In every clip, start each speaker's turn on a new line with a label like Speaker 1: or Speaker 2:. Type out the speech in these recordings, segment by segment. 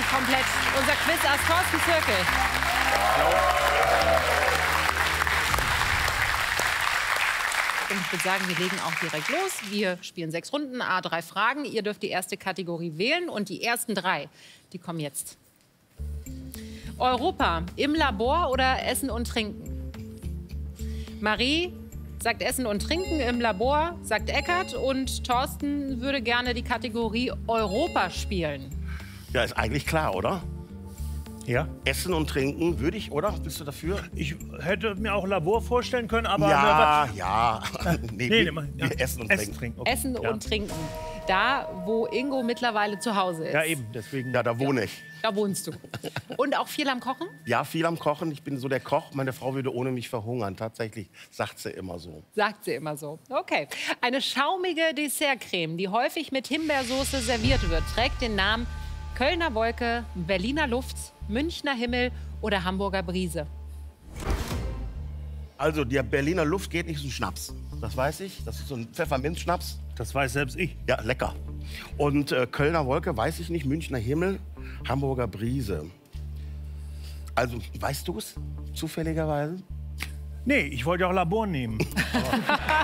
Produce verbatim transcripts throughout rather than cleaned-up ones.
Speaker 1: komplett. Unser Quiz aus Thorsten Zirkel. Und ich würde sagen, wir legen auch direkt los. Wir spielen sechs Runden, a drei Fragen. Ihr dürft die erste Kategorie wählen und die ersten drei, die kommen jetzt. Europa, im Labor oder Essen und Trinken? Marie sagt Essen und Trinken, im Labor sagt Eckart und Thorsten würde gerne die Kategorie Europa spielen.
Speaker 2: Ja, ist eigentlich klar, oder?
Speaker 3: Ja.
Speaker 2: Essen und Trinken würde ich, oder? Bist du dafür?
Speaker 3: Ich hätte mir auch Labor vorstellen können, aber...
Speaker 2: Ja, ja. Nee,
Speaker 3: Nee,
Speaker 2: wir,
Speaker 3: nee,
Speaker 2: wir
Speaker 3: ja.
Speaker 2: essen und
Speaker 3: Essen,
Speaker 2: trinken.
Speaker 3: trinken. Okay.
Speaker 1: Essen
Speaker 3: Ja.
Speaker 1: und Trinken. Da, wo Ingo mittlerweile zu Hause ist.
Speaker 3: Ja, eben, deswegen...
Speaker 2: Ja, da wohne ich.
Speaker 1: Da wohnst du. Und auch viel am Kochen?
Speaker 2: Ja, viel am Kochen. Ich bin so der Koch. Meine Frau würde ohne mich verhungern. Tatsächlich sagt sie immer so.
Speaker 1: Sagt sie immer so. Okay. Eine schaumige Dessertcreme, die häufig mit Himbeersoße serviert wird, trägt den Namen Kölner Wolke, Berliner Luft, Münchner Himmel oder Hamburger Brise.
Speaker 2: Also, der Berliner Luft geht nicht, so ein Schnaps. Das weiß ich. Das ist so ein Pfefferminzschnaps.
Speaker 3: Das weiß selbst ich.
Speaker 2: Ja, lecker. Und äh, Kölner Wolke weiß ich nicht. Münchner Himmel, Hamburger Brise. Also, weißt du es zufälligerweise?
Speaker 3: Nee, ich wollte auch Labor nehmen. Aber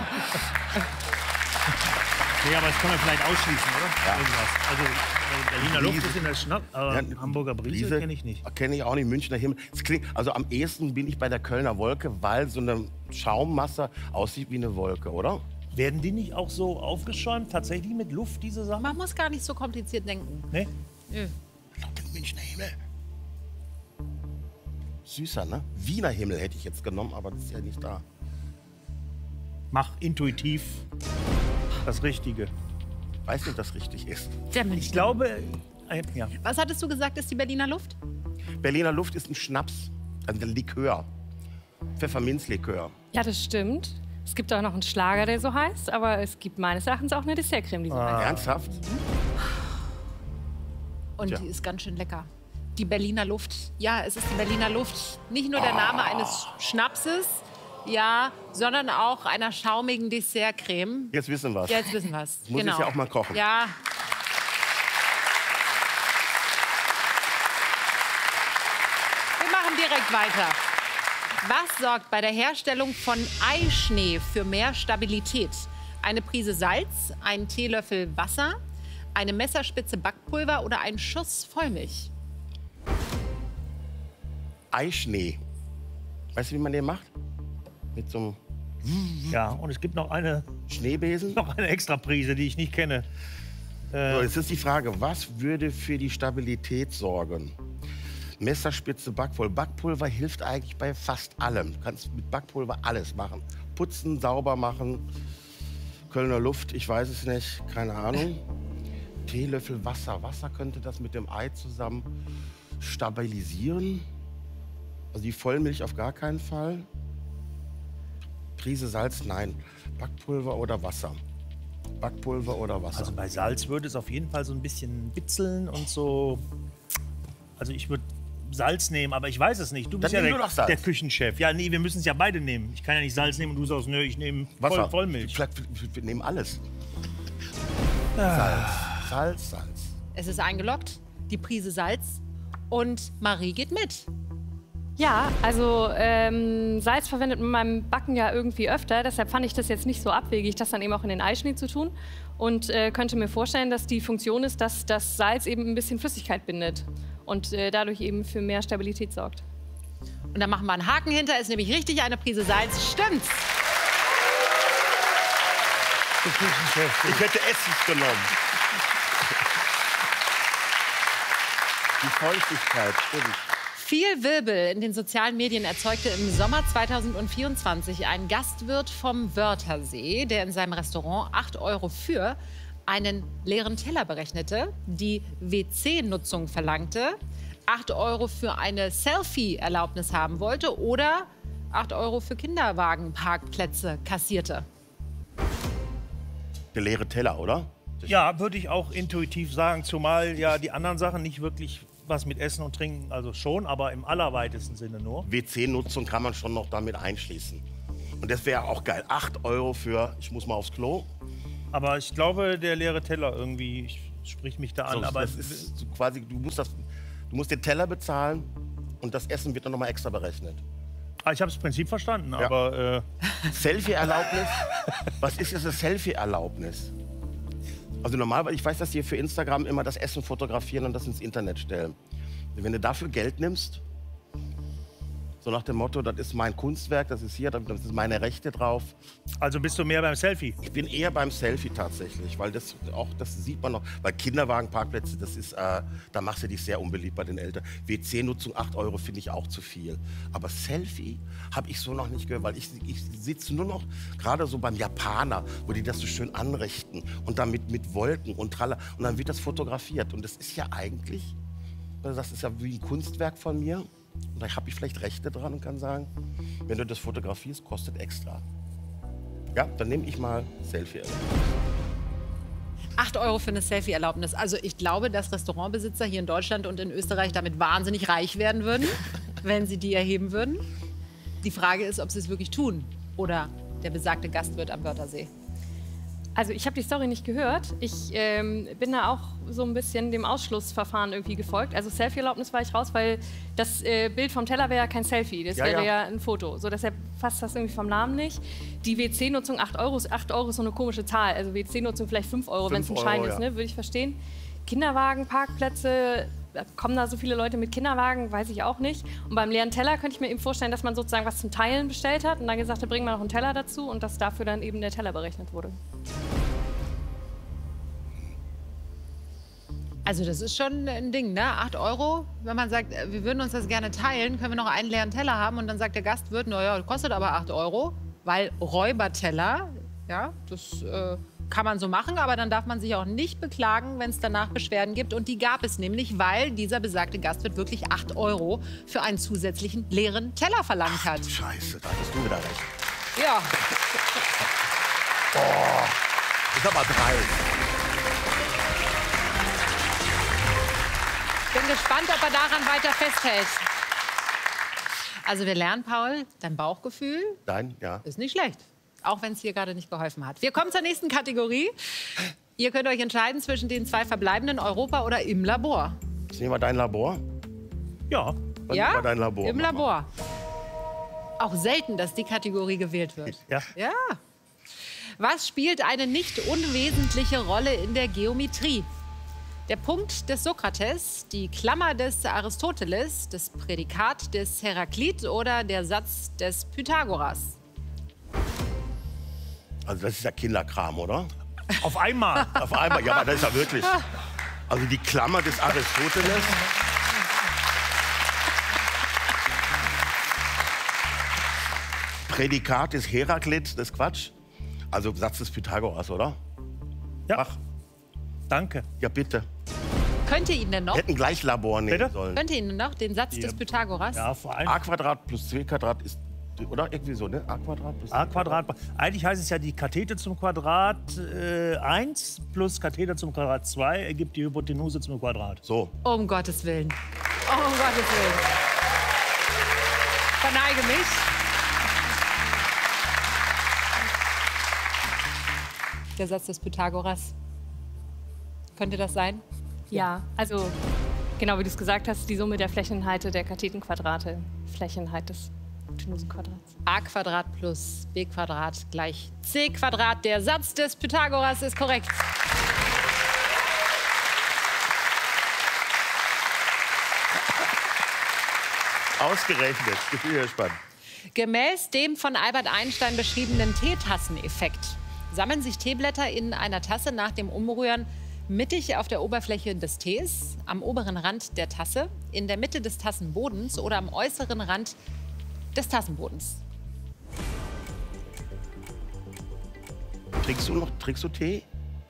Speaker 3: nee, aber das kann man vielleicht ausschließen, oder?
Speaker 2: Ja.
Speaker 3: Irgendwas. Also, äh, Berliner Luft ist in der Schnapp, aber
Speaker 2: Ja,
Speaker 3: Hamburger Brise kenne ich nicht.
Speaker 2: Kenne ich auch nicht. Münchner Himmel. Es klingt, also am ehesten bin ich bei der Kölner Wolke, weil so eine Schaummasse aussieht wie eine Wolke, oder?
Speaker 3: Werden die nicht auch so aufgeschäumt, tatsächlich mit Luft, diese Sachen?
Speaker 1: Man muss gar nicht so kompliziert denken.
Speaker 3: Nee?
Speaker 1: Nö.
Speaker 2: Ich glaube, den Münchner Himmel. Süßer, ne? Wiener Himmel hätte ich jetzt genommen, aber das ist ja nicht da.
Speaker 3: Mach intuitiv das Richtige.
Speaker 2: Weiß nicht, ob das richtig ist.
Speaker 1: Der Münchner.
Speaker 3: Ich glaube, äh, ja.
Speaker 1: Was hattest du gesagt, ist die Berliner Luft?
Speaker 2: Berliner Luft ist ein Schnaps, ein Likör. Pfefferminzlikör.
Speaker 4: Ja, das stimmt. Es gibt auch noch einen Schlager, der so heißt, aber es gibt meines Erachtens auch eine Dessertcreme, die so heißt.
Speaker 2: Ernsthaft?
Speaker 1: Und
Speaker 2: Tja.
Speaker 1: die ist ganz schön lecker. Die Berliner Luft. Ja, es ist die Berliner Luft. Nicht nur der Name eines Schnapses, ja, sondern auch einer schaumigen Dessertcreme.
Speaker 2: Jetzt wissen wir es.
Speaker 1: Jetzt wissen wir es.
Speaker 2: Muss ich ja auch mal kochen.
Speaker 1: Ja. Wir machen direkt weiter. Was sorgt bei der Herstellung von Eischnee für mehr Stabilität? Eine Prise Salz, ein Teelöffel Wasser, eine Messerspitze Backpulver oder ein Schuss Vollmilch?
Speaker 2: Eischnee. Weißt du, wie man den macht? Mit so einem
Speaker 3: Ja, und es gibt noch eine,
Speaker 2: Schneebesen?
Speaker 3: noch eine Extraprise, die ich nicht kenne.
Speaker 2: So, jetzt ist die Frage, was würde für die Stabilität sorgen? Messerspitze Backpulver. Backpulver hilft eigentlich bei fast allem. Du kannst mit Backpulver alles machen. Putzen, sauber machen. Kölner Luft, ich weiß es nicht, keine Ahnung. Teelöffel Wasser. Wasser könnte das mit dem Ei zusammen stabilisieren. Also die Vollmilch auf gar keinen Fall. Prise Salz, nein. Backpulver oder Wasser? Backpulver oder Wasser?
Speaker 3: Also bei Salz würde es auf jeden Fall so ein bisschen bitzeln und so. Also ich würde Salz nehmen, aber ich weiß es nicht. Du bist
Speaker 2: Dann
Speaker 3: ja
Speaker 2: nimm
Speaker 3: der,
Speaker 2: du doch Salz.
Speaker 3: der Küchenchef. Ja, nee, wir müssen es ja beide nehmen. Ich kann ja nicht Salz nehmen und du sagst, nö, ich nehme
Speaker 2: Wasser.
Speaker 3: Voll, Vollmilch.
Speaker 2: Vielleicht, wir, wir nehmen alles. Salz, Salz, Salz.
Speaker 1: Es ist eingeloggt, die Prise Salz. Und Marie geht mit.
Speaker 4: Ja, also ähm, Salz verwendet man beim Backen ja irgendwie öfter. Deshalb fand ich das jetzt nicht so abwegig, das dann eben auch in den Eischnee zu tun. Und äh, könnte mir vorstellen, dass die Funktion ist, dass das Salz eben ein bisschen Flüssigkeit bindet und äh, dadurch eben für mehr Stabilität sorgt.
Speaker 1: Und da machen wir einen Haken hinter, ist nämlich richtig eine Prise Salz. Stimmt's?
Speaker 3: Der Küchenchef.
Speaker 2: Ich hätte Essig genommen. Die Feuchtigkeit, stimmt.
Speaker 1: Viel Wirbel in den sozialen Medien erzeugte im Sommer zweitausendvierundzwanzig ein Gastwirt vom Wörthersee, der in seinem Restaurant acht Euro für einen leeren Teller berechnete, die W C-Nutzung verlangte, acht Euro für eine Selfie-Erlaubnis haben wollte oder acht Euro für Kinderwagenparkplätze kassierte.
Speaker 2: Der leere Teller, oder?
Speaker 3: Ja, würde ich auch intuitiv sagen, zumal ja die anderen Sachen nicht wirklich was mit Essen und Trinken, also schon, aber im allerweitesten Sinne nur.
Speaker 2: W C-Nutzung kann man schon noch damit einschließen. Und das wäre auch geil. acht Euro für, ich muss mal aufs Klo.
Speaker 3: Aber ich glaube, der leere Teller irgendwie spricht mich da an.
Speaker 2: So,
Speaker 3: aber
Speaker 2: das ist so quasi, du musst das Du musst den Teller bezahlen und das Essen wird dann nochmal extra berechnet.
Speaker 3: Ah, ich habe das Prinzip verstanden,
Speaker 2: Ja.
Speaker 3: aber... Äh,
Speaker 2: Selfie-Erlaubnis? Was ist jetzt eine Selfie-Erlaubnis? Also normalerweise, ich weiß, dass die für Instagram immer das Essen fotografieren und das ins Internet stellen. Wenn du dafür Geld nimmst, so nach dem Motto, das ist mein Kunstwerk, das ist hier, das sind meine Rechte drauf.
Speaker 3: also bist du mehr beim Selfie?
Speaker 2: Ich bin eher beim Selfie tatsächlich, weil das auch, das sieht man noch, weil Kinderwagenparkplätze, das ist, äh, da machst du dich sehr unbeliebt bei den Eltern. W C-Nutzung acht Euro finde ich auch zu viel. Aber Selfie habe ich so noch nicht gehört, weil ich, ich sitze nur noch, gerade so beim Japaner, wo die das so schön anrichten und dann mit, mit Wolken und tralla und dann wird das fotografiert. Und das ist ja eigentlich, das ist ja wie ein Kunstwerk von mir. Und da habe ich vielleicht Rechte dran und kann sagen, wenn du das fotografierst, kostet extra. Ja, dann nehme ich mal Selfie.
Speaker 1: acht Euro für eine Selfie-Erlaubnis. Also ich glaube, dass Restaurantbesitzer hier in Deutschland und in Österreich damit wahnsinnig reich werden würden, wenn sie die erheben würden. Die Frage ist, ob sie es wirklich tun oder der besagte Gastwirt am Wörthersee.
Speaker 4: Also ich habe die Story nicht gehört. Ich ähm, bin da auch so ein bisschen dem Ausschlussverfahren irgendwie gefolgt. Also Selfie-Erlaubnis war ich raus, weil das äh, Bild vom Teller wäre ja kein Selfie, das
Speaker 2: Ja,
Speaker 4: wäre
Speaker 2: ja.
Speaker 4: ja ein Foto. So, deshalb passt das irgendwie vom Namen nicht. Die W C-Nutzung acht Euro, acht Euro ist so eine komische Zahl. Also W C-Nutzung vielleicht fünf Euro, wenn es ein
Speaker 2: fünf
Speaker 4: Schein
Speaker 2: Euro,
Speaker 4: ist,
Speaker 2: ja.
Speaker 4: ne? Würde ich verstehen. Kinderwagenparkplätze, kommen da so viele Leute mit Kinderwagen, weiß ich auch nicht. Und beim leeren Teller könnte ich mir eben vorstellen, dass man sozusagen was zum Teilen bestellt hat und dann gesagt hat, bringen wir noch einen Teller dazu und dass dafür dann eben der Teller berechnet wurde.
Speaker 1: Also das ist schon ein Ding, ne? acht Euro, wenn man sagt, äh, wir würden uns das gerne teilen, können wir noch einen leeren Teller haben und dann sagt der Gastwirt, naja, kostet aber acht Euro, weil Räuberteller, ja, das äh, kann man so machen, aber dann darf man sich auch nicht beklagen, wenn es danach Beschwerden gibt. Und die gab es nämlich, weil dieser besagte Gastwirt wirklich acht Euro für einen zusätzlichen leeren Teller verlangt hat.
Speaker 2: Scheiße, da hattest du wieder recht.
Speaker 1: Ja,
Speaker 2: Ich sag mal drei.
Speaker 1: bin gespannt, ob er daran weiter festhält. Also wir lernen, Paul, dein Bauchgefühl
Speaker 2: Dein, ja.
Speaker 1: ist nicht schlecht. Auch wenn es hier gerade nicht geholfen hat. Wir kommen zur nächsten Kategorie. Ihr könnt euch entscheiden zwischen den zwei verbleibenden, Europa oder im Labor.
Speaker 2: Jetzt nehmen wir dein Labor.
Speaker 3: Ja.
Speaker 2: Dann nehmen wir
Speaker 1: Ja,
Speaker 2: dein Labor.
Speaker 1: im
Speaker 2: Mach mal.
Speaker 1: Labor. Auch selten, dass die Kategorie gewählt wird.
Speaker 3: Ja.
Speaker 1: Ja. Was spielt eine nicht unwesentliche Rolle in der Geometrie? Der Punkt des Sokrates, die Klammer des Aristoteles, das Prädikat des Heraklit oder der Satz des Pythagoras?
Speaker 2: Also das ist ja Kinderkram, oder?
Speaker 3: Auf einmal.
Speaker 2: Auf einmal, ja, aber das ist ja wirklich. Also die Klammer des Aristoteles. Prädikat des Heraklit, das ist Quatsch. Also Satz des Pythagoras, oder?
Speaker 3: Ja.
Speaker 2: Ach,
Speaker 3: Danke.
Speaker 2: ja bitte.
Speaker 1: Könnt ihr ihn denn noch?
Speaker 2: Wir hätten gleich Labor nehmen
Speaker 3: Bitte?
Speaker 2: sollen.
Speaker 1: Könnt ihr ihn noch? Den Satz des Pythagoras?
Speaker 3: Ja, vor allem
Speaker 2: A Quadrat plus C Quadrat ist, oder irgendwie so, ne? A Quadrat plus
Speaker 3: a Quadrat. Eigentlich heißt es ja, die Kathete zum Quadrat äh, eins plus Kathete zum Quadrat zwei ergibt die Hypotenuse zum Quadrat.
Speaker 2: So.
Speaker 1: Um Gottes Willen. Oh, um Gottes Willen. Verneige mich. Der Satz des Pythagoras. Könnte das sein?
Speaker 4: Ja, also genau wie du es gesagt hast, die Summe der Flächenheite der Kathetenquadrate, Flächenheit des Hypotenusenquadrats.
Speaker 1: A Quadrat plus B Quadrat gleich C Quadrat. Der Satz des Pythagoras ist korrekt.
Speaker 2: Ausgerechnet. Ich bin gespannt.
Speaker 1: Gemäß dem von Albert Einstein beschriebenen Teetasseneffekt sammeln sich Teeblätter in einer Tasse nach dem Umrühren mittig auf der Oberfläche des Tees, am oberen Rand der Tasse, in der Mitte des Tassenbodens oder am äußeren Rand des Tassenbodens.
Speaker 2: Trinkst du noch, trinkst du Tee?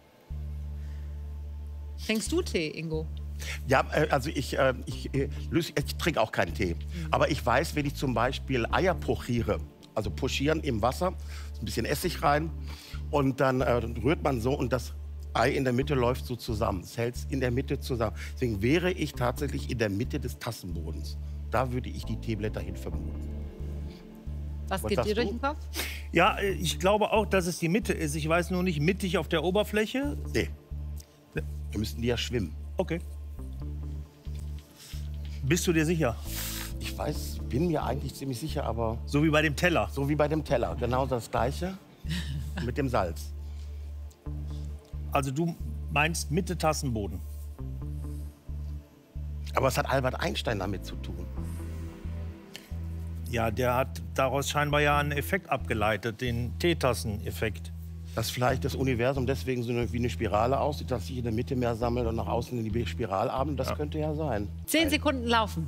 Speaker 1: Trinkst du Tee, Ingo?
Speaker 2: Ja, äh, also ich, äh, ich, äh, löse- ich trinke auch keinen Tee. Aber ich weiß, wenn ich zum Beispiel Eier pochiere, also pochieren im Wasser, ein bisschen Essig rein und dann äh, rührt man so und das Ei in der Mitte läuft so zusammen. Es hält in der Mitte zusammen. Deswegen wäre ich tatsächlich in der Mitte des Tassenbodens. Da würde ich die Teeblätter hin vermuten.
Speaker 1: Was
Speaker 2: Was
Speaker 1: geht dir
Speaker 2: sagst
Speaker 1: durch
Speaker 2: du?
Speaker 1: den Kopf?
Speaker 3: Ja, äh, ich glaube auch, dass es die Mitte ist. Ich weiß nur nicht mittig auf der Oberfläche.
Speaker 2: Nee. Wir müssten die ja schwimmen.
Speaker 3: Okay. Bist du dir sicher?
Speaker 2: Ich weiß, bin mir eigentlich ziemlich sicher, aber...
Speaker 3: So wie bei dem Teller?
Speaker 2: So wie bei dem Teller, genau das Gleiche mit dem Salz.
Speaker 3: Also du meinst Mitte Tassenboden?
Speaker 2: Aber was hat Albert Einstein damit zu tun?
Speaker 3: Ja, der hat daraus scheinbar ja einen Effekt abgeleitet, den Teetassen-Effekt.
Speaker 2: Dass vielleicht das Universum deswegen so eine, wie eine Spirale aussieht, dass sich in der Mitte mehr sammelt und nach außen in die Spiralarme, das ja. könnte ja sein.
Speaker 1: Zehn Sekunden laufen.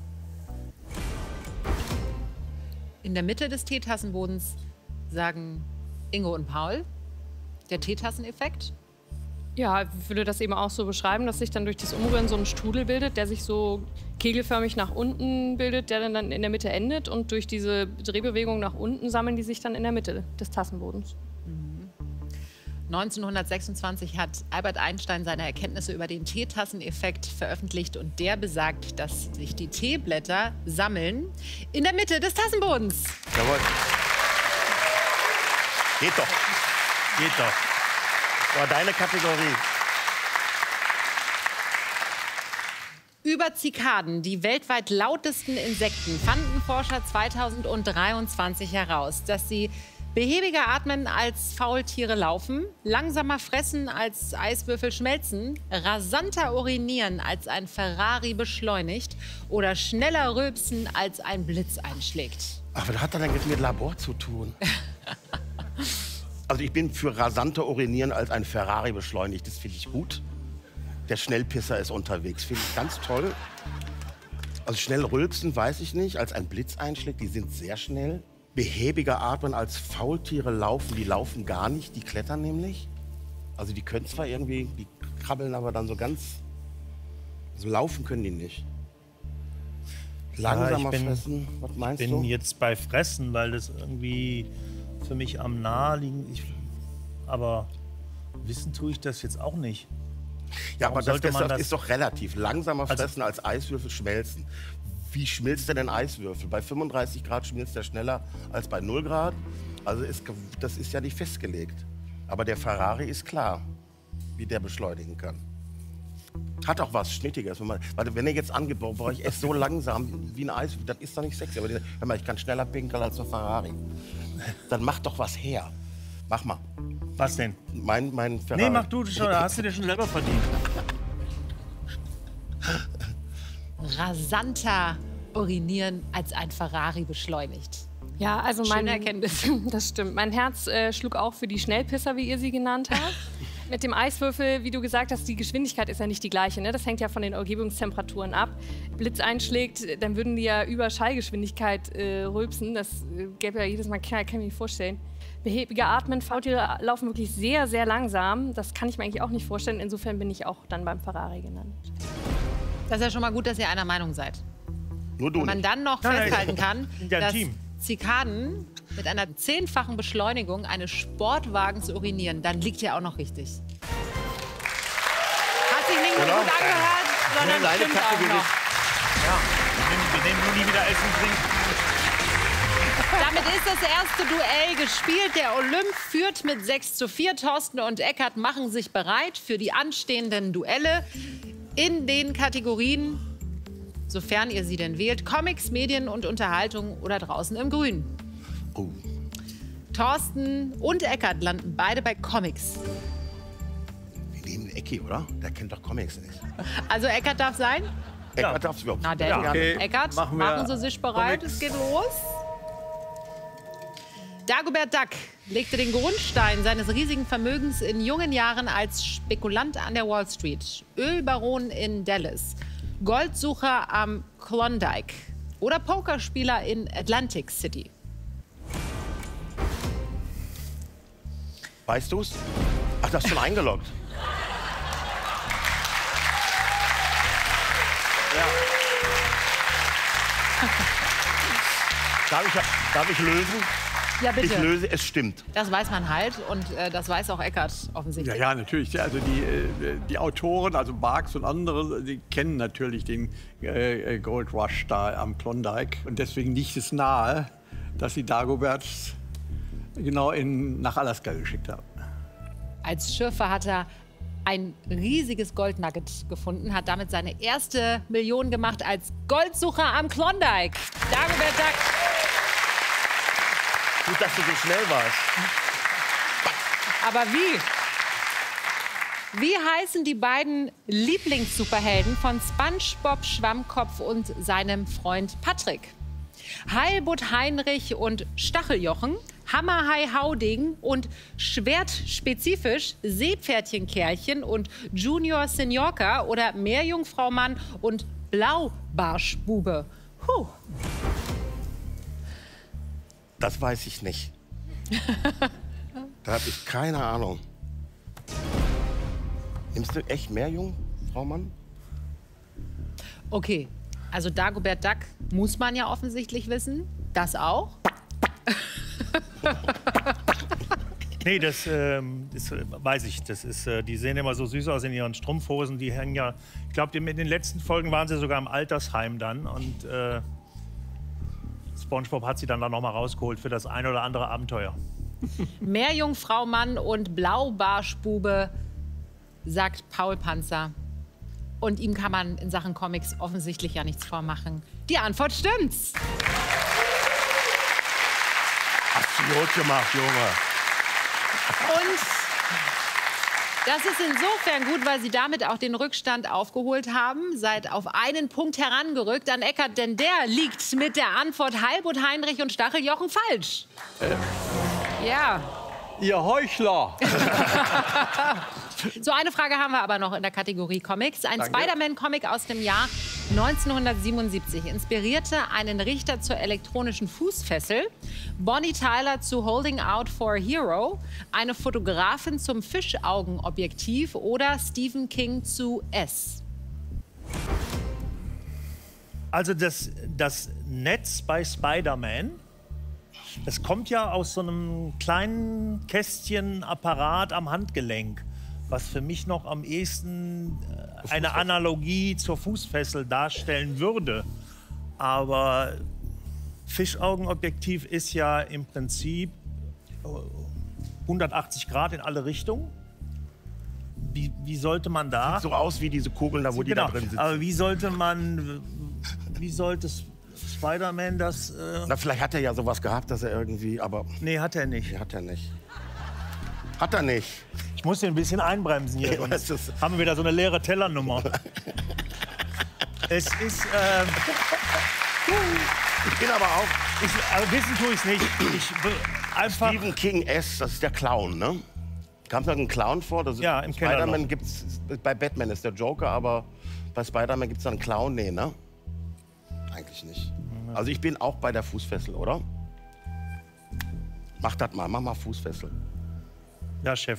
Speaker 1: In der Mitte des Teetassenbodens sagen Ingo und Paul, der Teetasseneffekt.
Speaker 4: Ja, ich würde das eben auch so beschreiben, dass sich dann durch das Umrühren so ein Strudel bildet, der sich so kegelförmig nach unten bildet, der dann in der Mitte endet. Und durch diese Drehbewegung nach unten sammeln die sich dann in der Mitte des Tassenbodens.
Speaker 1: Mhm. neunzehnhundertsechsundzwanzig hat Albert Einstein seine Erkenntnisse über den Teetasseneffekt veröffentlicht. Und der besagt, dass sich die Teeblätter sammeln in der Mitte des Tassenbodens.
Speaker 2: Jawohl. Geht doch.
Speaker 3: Geht doch.
Speaker 2: War deine Kategorie.
Speaker 1: Über Zikaden, die weltweit lautesten Insekten, fanden Forscher zweitausenddreiundzwanzig heraus, dass sie behäbiger atmen als Faultiere laufen, langsamer fressen als Eiswürfel schmelzen, rasanter urinieren als ein Ferrari beschleunigt oder schneller rülpsen als ein Blitz einschlägt.
Speaker 2: Ach, was hat das denn jetzt mit Labor zu tun? Also ich bin für rasanter urinieren als ein Ferrari beschleunigt. Das finde ich gut. Der Schnellpisser ist unterwegs. Finde ich ganz toll. Also schnell rülpsen, weiß ich nicht. Als ein Blitz einschlägt, die sind sehr schnell. Behäbiger atmen als Faultiere laufen. Die laufen gar nicht, die klettern nämlich. Also die können zwar irgendwie, die krabbeln aber dann so ganz... Also laufen können die nicht. Langsamer
Speaker 3: ja, bin,
Speaker 2: fressen, was meinst du?
Speaker 3: Ich bin jetzt bei Fressen, weil das irgendwie für mich am naheliegen. Ich, aber wissen tue ich das jetzt auch nicht.
Speaker 2: Ja,
Speaker 3: Warum
Speaker 2: aber das, das, das,
Speaker 3: das
Speaker 2: ist doch relativ. Langsamer
Speaker 3: also,
Speaker 2: fressen als Eiswürfel schmelzen. Wie schmilzt denn ein Eiswürfel? Bei fünfunddreißig Grad schmilzt er schneller als bei null Grad. Also ist, das ist ja nicht festgelegt. Aber der Ferrari ist klar, wie der beschleunigen kann. Hat auch was Schnittiges. Wenn, man, weil wenn er jetzt angebaut, brauche ich es so langsam wie ein Eis, das ist doch nicht sexy. Aber wenn man, ich kann schneller pinkeln als der Ferrari. Dann mach doch was her. Mach mal.
Speaker 3: Was denn?
Speaker 2: Mein, mein Ferrari.
Speaker 3: Nee, mach du das schon. Da hast du dir schon selber verdient.
Speaker 1: Rasanter urinieren als ein Ferrari beschleunigt.
Speaker 4: Ja, also mein
Speaker 1: Schöne Erkenntnis.
Speaker 4: Das stimmt. Mein Herz äh, schlug auch für die Schnellpisser, wie ihr sie genannt habt. Mit dem Eiswürfel, wie du gesagt hast, die Geschwindigkeit ist ja nicht die gleiche. Ne? Das hängt ja von den Umgebungstemperaturen ab. Blitz einschlägt, dann würden die ja über Schallgeschwindigkeit äh, rülpsen. Das äh, gäbe ja jedes Mal, kann, kann ich mir nicht vorstellen. Behäbiger Atmen, Faultiere laufen wirklich sehr, sehr langsam. Das kann ich mir eigentlich auch nicht vorstellen. Insofern bin ich auch dann beim Ferrari genannt.
Speaker 1: Das ist ja schon mal gut, dass ihr einer Meinung seid.
Speaker 2: Nur du
Speaker 1: Wenn man
Speaker 2: nicht.
Speaker 1: dann noch
Speaker 3: Nein,
Speaker 1: festhalten kann,
Speaker 3: ja,
Speaker 1: dass
Speaker 3: Team.
Speaker 1: Zikaden mit einer zehnfachen Beschleunigung eines Sportwagens urinieren, dann liegt ihr auch noch richtig. Hat sich nicht nur
Speaker 2: Genau.
Speaker 1: gut angehört, sondern
Speaker 2: Deine
Speaker 1: stimmt auch
Speaker 2: Kategorie.
Speaker 1: noch.
Speaker 3: Ja, wir nehmen, wir nehmen nur nie wieder Essen und Trinken.
Speaker 1: Damit ist das erste Duell gespielt. Der Olymp führt mit sechs zu vier. Thorsten und Eckart machen sich bereit für die anstehenden Duelle in den Kategorien, sofern ihr sie denn wählt, Comics, Medien und Unterhaltung oder draußen im Grün.
Speaker 2: Oh.
Speaker 1: Thorsten und Eckart landen beide bei Comics.
Speaker 2: Wir nehmen Ecki, oder? Der kennt doch Comics nicht.
Speaker 1: Also Eckart darf sein?
Speaker 2: Eckart darf es überhaupt
Speaker 1: Na,
Speaker 2: nicht.
Speaker 1: der
Speaker 3: Ja,
Speaker 2: okay.
Speaker 1: Eckart,
Speaker 3: Machen wir
Speaker 1: machen Sie sich bereit,
Speaker 3: Comics.
Speaker 1: es geht los. Dagobert Duck legte den Grundstein seines riesigen Vermögens in jungen Jahren als Spekulant an der Wall Street, Ölbaron in Dallas, Goldsucher am Klondike oder Pokerspieler in Atlantic City.
Speaker 2: Weißt du's? Ach, das ist schon eingeloggt. Ja. Darf ich, darf ich lösen?
Speaker 1: Ja,
Speaker 2: Ich
Speaker 1: bitte.
Speaker 2: löse, es stimmt.
Speaker 1: Das weiß man halt und äh, das weiß auch Eckart
Speaker 5: Ja,
Speaker 1: offensichtlich.
Speaker 5: ja, natürlich. Also die, äh, die Autoren, also Barks und andere, die kennen natürlich den äh, Gold Rush da am Klondike. Und deswegen liegt es nahe, dass sie Dagobert genau in, nach Alaska geschickt haben.
Speaker 1: Als Schürfer hat er ein riesiges Goldnugget gefunden, hat damit seine erste Million gemacht als Goldsucher am Klondike. Dagobert Duck.
Speaker 2: Gut, dass du so schnell warst.
Speaker 1: Aber wie? Wie heißen die beiden Lieblingssuperhelden von SpongeBob Schwammkopf und seinem Freund Patrick? Heilbutt Heinrich und Stacheljochen, Hammerhai Hauding und schwertspezifisch Seepferdchen Kerlchen und Junior Seniorka oder Meerjungfrau Mann und Blaubarschbube. Huh.
Speaker 2: Das weiß ich nicht. Da habe ich keine Ahnung. Nimmst du echt Meerjungfrau Mann?
Speaker 1: Okay, also Dagobert Duck muss man ja offensichtlich wissen. Das auch?
Speaker 3: Nee, das, ähm, das äh, weiß ich. Das ist, äh, die sehen immer so süß aus in ihren Strumpfhosen. Die hängen ja, ich glaube, in den letzten Folgen waren sie sogar im Altersheim dann. Und äh, SpongeBob hat sie dann da noch mal rausgeholt für das ein oder andere Abenteuer.
Speaker 1: Meerjungfrau Mann und Blaubarschbube, sagt Paul Panzer. Und ihm kann man in Sachen Comics offensichtlich ja nichts vormachen. Die Antwort stimmt's.
Speaker 2: Hast du gut gemacht, Junge.
Speaker 1: Und das ist insofern gut, weil Sie damit auch den Rückstand aufgeholt haben. Seid auf einen Punkt herangerückt an Eckart, denn der liegt mit der Antwort Heilbutt Heinrich und Stacheljochen falsch. Äh. Ja.
Speaker 5: Ihr Heuchler!
Speaker 1: So eine Frage haben wir aber noch in der Kategorie Comics. Ein Spider-Man-Comic aus dem Jahr neunzehnhundertsiebenundsiebzig inspirierte einen Richter zur elektronischen Fußfessel, Bonnie Tyler zu Holding Out for a Hero, eine Fotografin zum Fischaugenobjektiv oder Stephen King zu S.
Speaker 3: Also das, das Netz bei Spider-Man, das kommt ja aus so einem kleinen Kästchenapparat am Handgelenk, was für mich noch am ehesten äh, eine Analogie zur Fußfessel darstellen würde. Aber Fischaugenobjektiv ist ja im Prinzip hundertachtzig Grad in alle Richtungen. Wie, wie sollte man da...
Speaker 2: Sieht so aus wie diese Kugeln da, wo
Speaker 3: genau,
Speaker 2: die da drin sitzen.
Speaker 3: Aber wie sollte man... Wie sollte Spider-Man das... Äh
Speaker 2: Na, vielleicht hat er ja sowas gehabt, dass er irgendwie... Aber
Speaker 3: nee, hat er nicht.
Speaker 2: Nee, hat er nicht. Hat er nicht.
Speaker 3: Ich muss hier ein bisschen einbremsen hier.
Speaker 2: Ja, das ist
Speaker 3: haben wir wieder so eine leere Tellernummer. Es ist... Ähm,
Speaker 2: ich bin aber auch...
Speaker 3: ich, also wissen tue ich es nicht. Ich will einfach...
Speaker 2: Stephen King S, das ist der Clown, ne? Kam da ein Clown vor? Das
Speaker 3: Ja, im Keller
Speaker 2: Spider-Man
Speaker 3: noch.
Speaker 2: gibt's... Bei Batman ist der Joker, aber bei Spider-Man gibt es da einen Clown? Nee, ne? Eigentlich nicht. Also ich bin auch bei der Fußfessel, oder? Mach das mal, mach mal Fußfessel.
Speaker 3: Ja, Chef.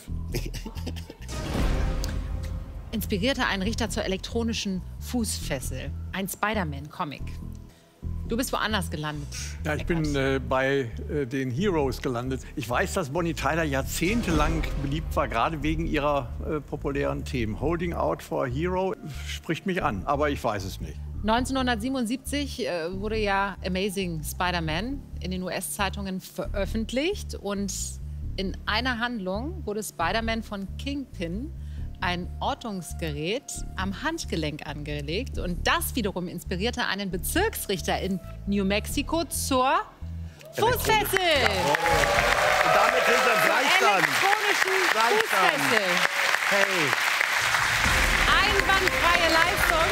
Speaker 1: Inspirierte einen Richter zur elektronischen Fußfessel. Ein Spider-Man-Comic. Du bist woanders gelandet.
Speaker 5: Ja, ich bin äh, bei äh, den Heroes gelandet. Ich weiß, dass Bonnie Tyler jahrzehntelang beliebt war, gerade wegen ihrer äh, populären Themen. Holding Out for a Hero spricht mich an, aber ich weiß es nicht.
Speaker 1: neunzehnhundertsiebenundsiebzig äh, wurde ja Amazing Spider-Man in den U S-Zeitungen veröffentlicht. Und in einer Handlung wurde Spider-Man von Kingpin ein Ortungsgerät am Handgelenk angelegt. Und das wiederum inspirierte einen Bezirksrichter in New Mexico zur Fußfessel.
Speaker 2: Und damit sind wir Gleichstand.
Speaker 1: Elektronischen
Speaker 2: Gleichstand.
Speaker 1: Fußfessel.
Speaker 2: Hey.
Speaker 1: Einwandfreie Leistung.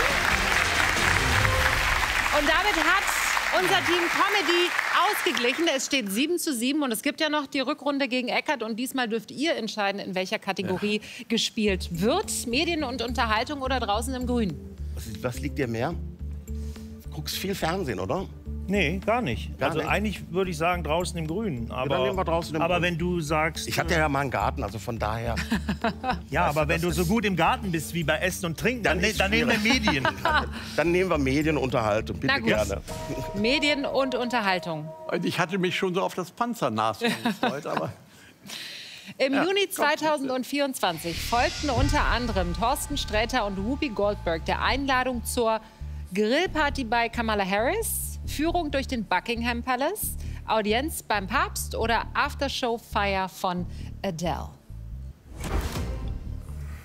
Speaker 1: Und damit hat unser Team Comedy ausgeglichen. Es steht sieben zu sieben und es gibt ja noch die Rückrunde gegen Eckart. Und diesmal dürft ihr entscheiden, in welcher Kategorie ja. gespielt wird. Medien und Unterhaltung oder draußen im Grün?
Speaker 2: Was, was liegt dir mehr? Du guckst viel Fernsehen, oder?
Speaker 3: Nee, gar nicht.
Speaker 2: Gar
Speaker 3: also
Speaker 2: nicht?
Speaker 3: eigentlich würde ich sagen draußen im Grünen. Aber,
Speaker 2: dann nehmen wir draußen im
Speaker 3: aber
Speaker 2: Grünen.
Speaker 3: wenn du sagst...
Speaker 2: Ich hatte ja mal einen Garten, also von daher.
Speaker 3: Ja,
Speaker 2: Weißt
Speaker 3: aber
Speaker 2: du,
Speaker 3: wenn
Speaker 2: das
Speaker 3: du so
Speaker 2: ist-
Speaker 3: gut im Garten bist wie bei Essen und Trinken, dann,
Speaker 2: Dann
Speaker 3: ne,
Speaker 2: ist
Speaker 3: dann nehmen wir
Speaker 2: schwierig.
Speaker 3: Medien.
Speaker 2: Dann nehmen wir Medienunterhaltung, bitte
Speaker 1: Na gut.
Speaker 2: gerne.
Speaker 1: Medien und Unterhaltung.
Speaker 5: Und ich hatte mich schon so auf das Panzernashorn gefreut, aber
Speaker 1: Im
Speaker 5: Ja,
Speaker 1: Juni
Speaker 5: kommt.
Speaker 1: zweitausendvierundzwanzig folgten unter anderem Thorsten Sträter und Whoopi Goldberg der Einladung zur Grillparty bei Kamala Harris, Führung durch den Buckingham Palace, Audienz beim Papst oder Aftershow-Feier von Adele.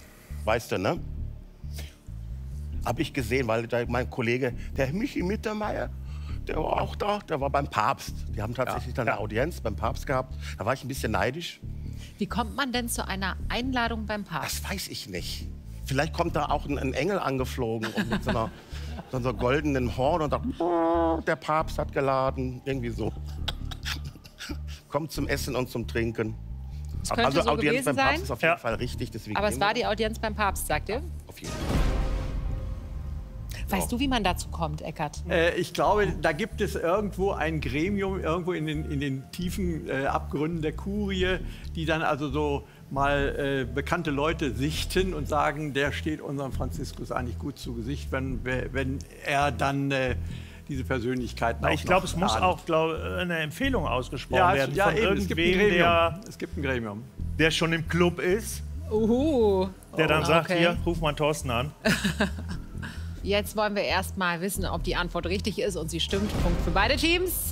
Speaker 2: weißt du, ne? Habe ich gesehen, weil da mein Kollege, der Michi Mittermeier, der war auch da, der war beim Papst. Die haben tatsächlich dann eine Audienz beim Papst gehabt. Da war ich ein bisschen neidisch.
Speaker 1: Wie kommt man denn zu einer Einladung beim Papst?
Speaker 2: Das weiß ich nicht. Vielleicht kommt da auch ein, ein Engel angeflogen und mit so einer, so einer goldenen Horn und sagt, oh, der Papst hat geladen, irgendwie so. Kommt zum Essen und zum Trinken.
Speaker 1: Es könnte
Speaker 2: Also
Speaker 1: so
Speaker 2: Audienz
Speaker 1: gewesen
Speaker 2: beim Papst
Speaker 1: sein.
Speaker 2: ist auf jeden
Speaker 3: Ja.
Speaker 2: Fall richtig. Deswegen
Speaker 1: Aber es
Speaker 2: nehmen
Speaker 1: war
Speaker 2: wir
Speaker 1: die Audienz beim Papst, sagt ihr?
Speaker 2: auf jeden Fall.
Speaker 1: Weißt du, wie man dazu kommt, Eckart?
Speaker 5: Äh, ich glaube, da gibt es irgendwo ein Gremium, irgendwo in den, in den tiefen äh, Abgründen der Kurie, die dann also so mal äh, bekannte Leute sichten und sagen, der steht unserem Franziskus eigentlich gut zu Gesicht, wenn, wenn er dann äh, diese Persönlichkeiten
Speaker 3: Na,
Speaker 5: auch
Speaker 3: ich glaube,
Speaker 5: noch
Speaker 3: es muss
Speaker 5: ahnt.
Speaker 3: auch glaub, eine Empfehlung ausgesprochen
Speaker 5: ja,
Speaker 3: werden
Speaker 5: es, ja,
Speaker 3: von
Speaker 5: eben, es gibt ein
Speaker 3: irgendwem,
Speaker 5: Gremium.
Speaker 3: der,
Speaker 5: Es gibt ein Gremium.
Speaker 3: der schon im Club ist,
Speaker 1: Uhu.
Speaker 3: der dann
Speaker 1: Oh,
Speaker 3: sagt,
Speaker 1: okay.
Speaker 3: hier, ruf mal Thorsten an.
Speaker 1: Jetzt wollen wir erst mal wissen, ob die Antwort richtig ist und sie stimmt. Punkt für beide Teams.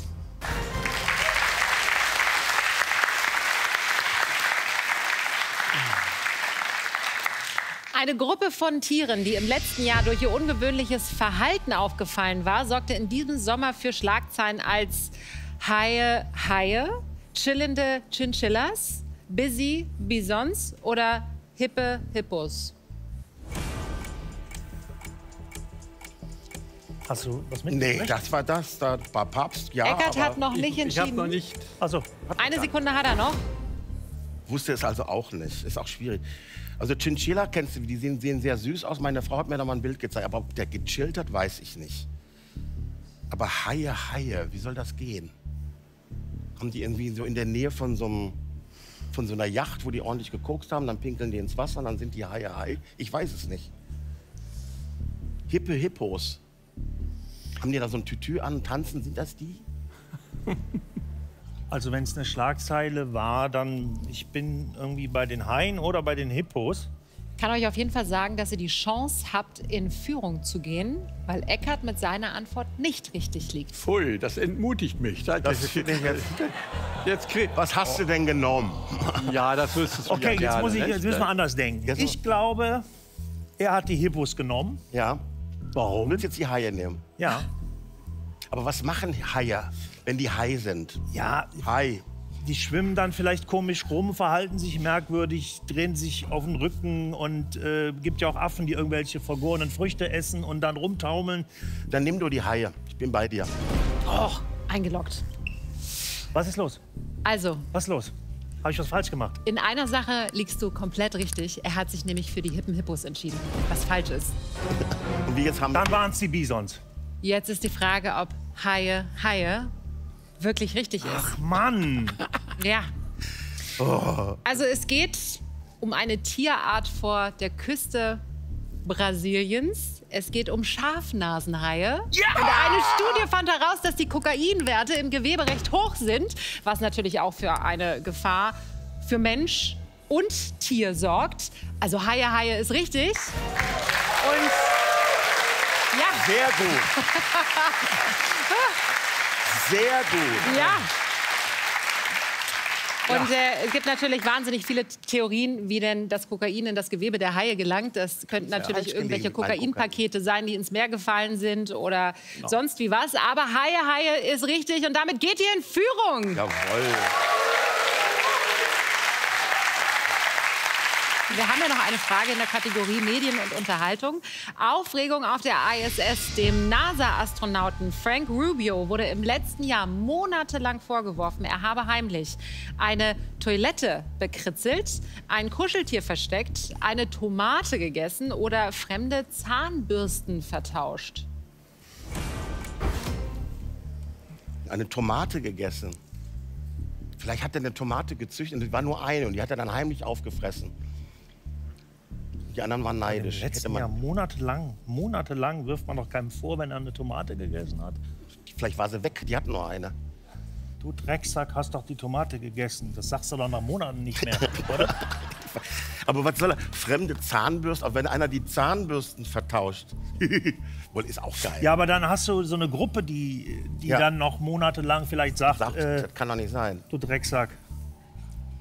Speaker 1: Eine Gruppe von Tieren, die im letzten Jahr durch ihr ungewöhnliches Verhalten aufgefallen war, sorgte in diesem Sommer für Schlagzeilen als Haie, Haie, chillende Chinchillas, Busy Bisons oder hippe Hippos.
Speaker 3: Hast du was mit?
Speaker 2: Nee, das war das. Da war Papst, ja.
Speaker 1: Eckart
Speaker 2: aber
Speaker 1: hat noch nicht
Speaker 5: Ich, ich habe
Speaker 1: entschieden.
Speaker 5: noch nicht.
Speaker 3: Also,
Speaker 1: Eine Sekunde hat er noch.
Speaker 2: Wusste es also auch nicht. Ist auch schwierig. Also Chinchilla kennst du, die sehen, sehen sehr süß aus. Meine Frau hat mir da mal ein Bild gezeigt. Aber ob der gechillt hat, weiß ich nicht. Aber Haie, Haie, wie soll das gehen? Haben die irgendwie so in der Nähe von so, einem, von so einer Yacht, wo die ordentlich gekokst haben, dann pinkeln die ins Wasser und dann sind die Haie, Haie? Ich weiß es nicht. Hippe Hippos. Haben die da so ein Tütü an und tanzen? Sind das die?
Speaker 3: also wenn es eine Schlagzeile war, dann ich bin irgendwie bei den Haien oder bei den Hippos.
Speaker 1: Ich kann euch auf jeden Fall sagen, dass ihr die Chance habt, in Führung zu gehen, weil Eckart mit seiner Antwort nicht richtig liegt.
Speaker 5: Pfui, das entmutigt mich. Das,
Speaker 2: Das finde ich jetzt.
Speaker 5: jetzt krieg,
Speaker 2: Was hast du denn genommen?
Speaker 5: ja, das wüsstest du
Speaker 3: Okay,
Speaker 5: ja
Speaker 3: jetzt,
Speaker 5: gerne,
Speaker 3: muss ich,
Speaker 5: nicht?
Speaker 3: jetzt müssen wir anders denken.
Speaker 2: Jetzt-
Speaker 3: Ich glaube, er hat die Hippos genommen.
Speaker 2: Ja. Warum? Du willst jetzt die Haie nehmen.
Speaker 3: Ja.
Speaker 2: Aber was machen Haie, wenn die Hai sind?
Speaker 3: Ja,
Speaker 2: Hai.
Speaker 3: die schwimmen dann vielleicht komisch rum, verhalten sich merkwürdig, drehen sich auf den Rücken und äh, gibt ja auch Affen, die irgendwelche vergorenen Früchte essen und dann rumtaumeln.
Speaker 2: Dann nimm du die Haie. Ich bin bei dir.
Speaker 1: Och, eingeloggt.
Speaker 3: Was ist los?
Speaker 1: Also,
Speaker 3: Was ist los? Habe ich was falsch gemacht?
Speaker 1: in einer Sache liegst du komplett richtig. Er hat sich nämlich für die hippen Hippos entschieden, was falsch ist.
Speaker 2: Und wie jetzt haben
Speaker 3: Dann waren es die Bisons.
Speaker 1: Jetzt ist die Frage, ob Haie, Haie wirklich richtig ist.
Speaker 3: Ach Mann!
Speaker 1: Ja. Also es geht um eine Tierart vor der Küste Brasiliens. Es geht um Schafnasenhaie. Ja! Und eine Studie fand heraus, dass die Kokainwerte im Gewebe recht hoch sind, was natürlich auch für eine Gefahr für Mensch und Tier sorgt. Also Haie, Haie ist richtig. Und ja,
Speaker 2: Sehr gut. Sehr gut.
Speaker 1: ja. Und äh, es gibt natürlich wahnsinnig viele Theorien, wie denn das Kokain in das Gewebe der Haie gelangt. Das könnten natürlich
Speaker 2: falsch
Speaker 1: irgendwelche
Speaker 2: gelegen mit meinem
Speaker 1: Kokainpakete sein, die ins Meer gefallen sind oder sonst wie was. Aber Haie, Haie ist richtig und damit geht ihr in Führung.
Speaker 2: Jawohl.
Speaker 1: Wir haben ja noch eine Frage in der Kategorie Medien und Unterhaltung. Aufregung auf der I S S. Dem NASA-Astronauten Frank Rubio wurde im letzten Jahr monatelang vorgeworfen, er habe heimlich eine Toilette bekritzelt, ein Kuscheltier versteckt, eine Tomate gegessen oder fremde Zahnbürsten vertauscht.
Speaker 2: Eine Tomate gegessen. Vielleicht hat er eine Tomate gezüchtet und es war nur eine und die hat er dann heimlich aufgefressen. Die anderen waren
Speaker 3: Im
Speaker 2: neidisch. Hätte
Speaker 3: letzten
Speaker 2: man,
Speaker 3: Jahr monatelang, monatelang wirft man doch keinem vor, wenn er eine Tomate gegessen hat.
Speaker 2: vielleicht war sie weg, die hatten nur eine.
Speaker 3: Du Drecksack, hast doch die Tomate gegessen. Das sagst du doch nach Monaten nicht mehr, oder?
Speaker 2: Aber was soll er? Fremde Zahnbürsten, auch wenn einer die Zahnbürsten vertauscht. Wohl ist auch geil.
Speaker 3: Ja, aber dann hast du so eine Gruppe, die, die
Speaker 2: Ja.
Speaker 3: dann noch monatelang vielleicht sagt,
Speaker 2: Sagt,
Speaker 3: äh,
Speaker 2: das kann doch nicht sein.
Speaker 3: du Drecksack.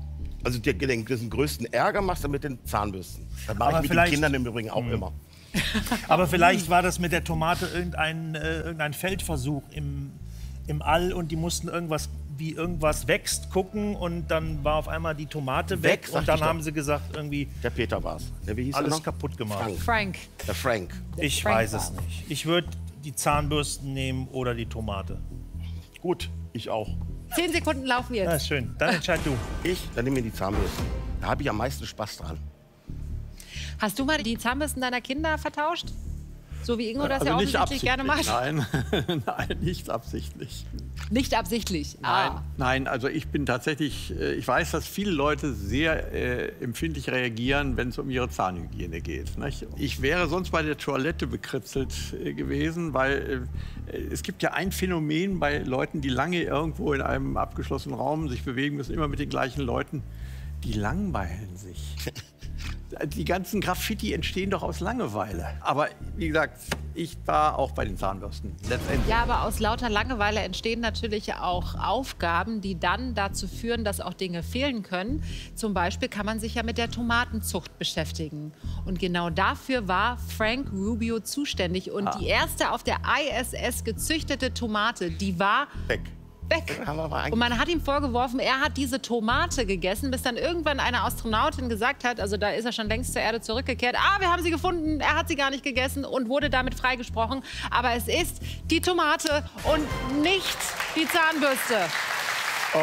Speaker 2: Also der, den, den größten Ärger machst du mit den Zahnbürsten. Das mache
Speaker 3: Aber
Speaker 2: ich mit den
Speaker 3: vielleicht-
Speaker 2: Kindern im Übrigen auch immer.
Speaker 3: Aber vielleicht war das mit der Tomate irgendein, äh, irgendein Feldversuch im, im All und die mussten irgendwas, wie irgendwas wächst, gucken und dann war auf einmal die Tomate weg,
Speaker 2: Weg, sag
Speaker 3: und dann
Speaker 2: ich doch.
Speaker 3: haben sie gesagt, irgendwie
Speaker 2: Der Peter war's. Der, wie hieß er
Speaker 3: alles
Speaker 2: noch?
Speaker 3: kaputt gemacht.
Speaker 2: Frank.
Speaker 1: Frank.
Speaker 2: Der Frank.
Speaker 3: Ich
Speaker 1: Frank
Speaker 3: weiß es
Speaker 1: war's.
Speaker 3: nicht. Ich würde die Zahnbürsten nehmen oder die Tomate.
Speaker 2: Gut, ich auch.
Speaker 1: Zehn Sekunden laufen jetzt.
Speaker 3: Ja, ist schön. Dann entscheid du.
Speaker 2: Ich, dann nehme mir die Zahnbürsten. Da habe ich am meisten Spaß dran.
Speaker 1: Hast du mal die Zahnbürsten deiner Kinder vertauscht? So wie Ingo das
Speaker 5: Also
Speaker 1: ja
Speaker 5: nicht
Speaker 1: offensichtlich gerne macht.
Speaker 5: Nein, nein, nicht absichtlich.
Speaker 1: Nicht absichtlich.
Speaker 5: Nein,
Speaker 1: Ah.
Speaker 5: nein, also ich bin tatsächlich, äh, ich weiß, dass viele Leute sehr äh, empfindlich reagieren, wenn es um ihre Zahnhygiene geht. Nicht? Ich wäre sonst bei der Toilette bekritzelt äh, gewesen, weil äh, es gibt ja ein Phänomen bei Leuten, die lange irgendwo in einem abgeschlossenen Raum sich bewegen müssen, immer mit den gleichen Leuten, die langweilen sich. Die ganzen Graffiti entstehen doch aus Langeweile. Aber wie gesagt, ich war auch bei den Zahnbürsten. Letztendlich.
Speaker 1: Ja, aber aus lauter Langeweile entstehen natürlich auch Aufgaben, die dann dazu führen, dass auch Dinge fehlen können. Zum Beispiel kann man sich ja mit der Tomatenzucht beschäftigen. Und genau dafür war Frank Rubio zuständig. Und
Speaker 5: Ah.
Speaker 1: die erste auf der I S S gezüchtete Tomate, die war
Speaker 2: Weg.
Speaker 1: weg.
Speaker 2: Haben wir aber eigentlich-
Speaker 1: Und man hat ihm vorgeworfen, er hat diese Tomate gegessen, bis dann irgendwann eine Astronautin gesagt hat, also da ist er schon längst zur Erde zurückgekehrt, ah, wir haben sie gefunden, er hat sie gar nicht gegessen und wurde damit freigesprochen. Aber es ist die Tomate und nicht die Zahnbürste.
Speaker 5: Oh.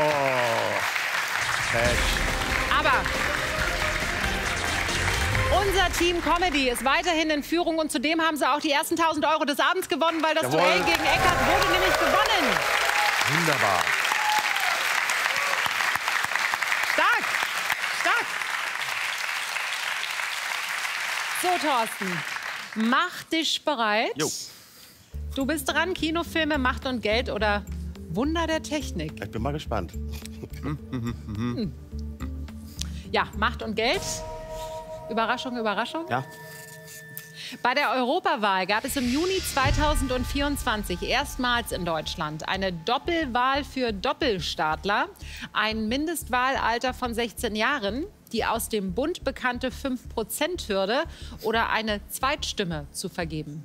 Speaker 1: Aber unser Team Comedy ist weiterhin in Führung und zudem haben sie auch die ersten tausend Euro des Abends gewonnen, weil das
Speaker 2: Jawohl.
Speaker 1: Duell gegen Eckart wurde nämlich gewonnen.
Speaker 2: Wunderbar.
Speaker 1: Stark, stark. So, Thorsten, mach dich bereit.
Speaker 2: Jo.
Speaker 1: Du bist dran, Kinofilme, Macht und Geld oder Wunder der Technik.
Speaker 2: Ich bin mal gespannt.
Speaker 1: Ja, Macht und Geld. Überraschung, Überraschung.
Speaker 2: Ja.
Speaker 1: Bei der Europawahl gab es im Juni zweitausendvierundzwanzig erstmals in Deutschland eine Doppelwahl für Doppelstaatler, ein Mindestwahlalter von sechzehn Jahren, die aus dem Bund bekannte fünf Prozent Hürde oder eine Zweitstimme zu vergeben.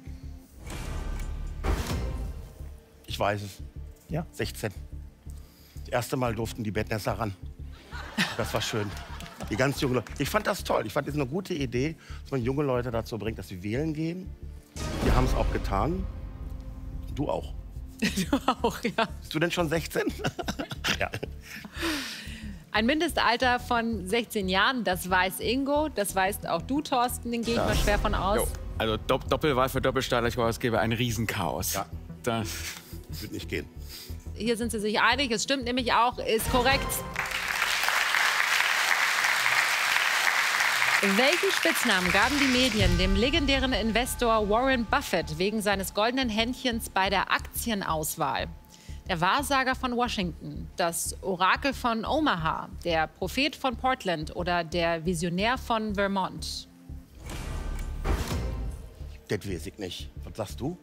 Speaker 2: Ich weiß es.
Speaker 3: Ja.
Speaker 2: sechzehn. Das erste Mal durften die Bettnässer ran. Das war schön. Die ganz jungen Leute. Ich fand das toll. Ich fand das eine gute Idee, dass man junge Leute dazu bringt, dass sie wählen gehen. Die haben es auch getan. Du auch.
Speaker 1: Du auch, ja.
Speaker 2: Bist du denn schon sechzehn?
Speaker 3: Ja.
Speaker 1: Ein Mindestalter von sechzehn Jahren, das weiß Ingo, das weißt auch du, Thorsten, den gehe ich mal schwer von aus.
Speaker 6: Jo. Also Dopp Doppelwahl für Doppelstaatler, ich glaube, es gäbe ein Riesenchaos.
Speaker 2: Ja.
Speaker 6: Da,
Speaker 2: Wird nicht gehen.
Speaker 1: Hier sind sie sich einig, es stimmt nämlich auch, ist korrekt. Welchen Spitznamen gaben die Medien dem legendären Investor Warren Buffett wegen seines goldenen Händchens bei der Aktienauswahl? Der Wahrsager von Washington, das Orakel von Omaha, der Prophet von Portland oder der Visionär von Vermont?
Speaker 2: Das weiß ich nicht. Was sagst du?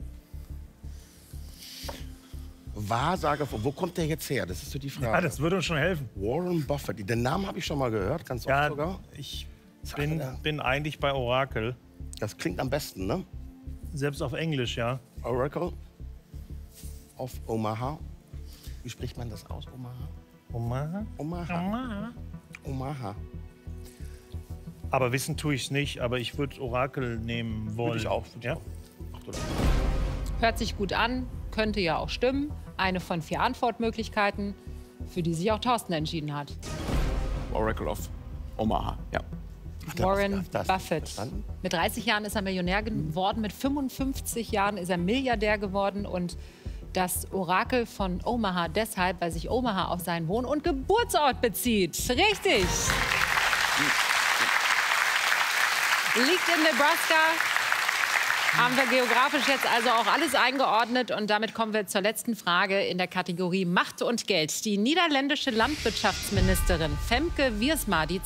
Speaker 2: Wahrsager, von wo kommt der jetzt her? Das ist so die Frage.
Speaker 3: Ja, das würde uns schon helfen.
Speaker 2: Warren Buffett. Den Namen habe ich schon mal gehört, ganz oft
Speaker 3: Ja,
Speaker 2: sogar.
Speaker 3: ich
Speaker 2: Sag
Speaker 3: bin,
Speaker 2: mal.
Speaker 3: bin eigentlich bei Orakel.
Speaker 2: Das klingt am besten, ne?
Speaker 3: Selbst auf Englisch, ja.
Speaker 2: Oracle of Omaha. Wie spricht man das aus? Omaha?
Speaker 3: Omaha?
Speaker 2: Omaha.
Speaker 3: Omaha.
Speaker 2: Omaha.
Speaker 3: Aber wissen tue ich es nicht, aber ich würde Orakel nehmen wollen.
Speaker 2: Würde ich auch. Würde ich
Speaker 3: Ja?
Speaker 2: auch. Ach, du da.
Speaker 1: Hört sich gut an, könnte ja auch stimmen. Eine von vier Antwortmöglichkeiten, für die sich auch Thorsten entschieden hat.
Speaker 6: Oracle of Omaha, ja.
Speaker 1: Warren
Speaker 2: das- das-
Speaker 1: Buffett.
Speaker 2: verstanden?
Speaker 1: Mit dreißig Jahren ist er Millionär geworden, mit fünfundfünfzig Jahren ist er Milliardär geworden und das Orakel von Omaha deshalb, weil sich Omaha auf seinen Wohn- und Geburtsort bezieht. Richtig. Liegt in Nebraska. Haben wir geografisch jetzt also auch alles eingeordnet und damit kommen wir zur letzten Frage in der Kategorie Macht und Geld. Die niederländische Landwirtschaftsministerin Femke Wiersma, die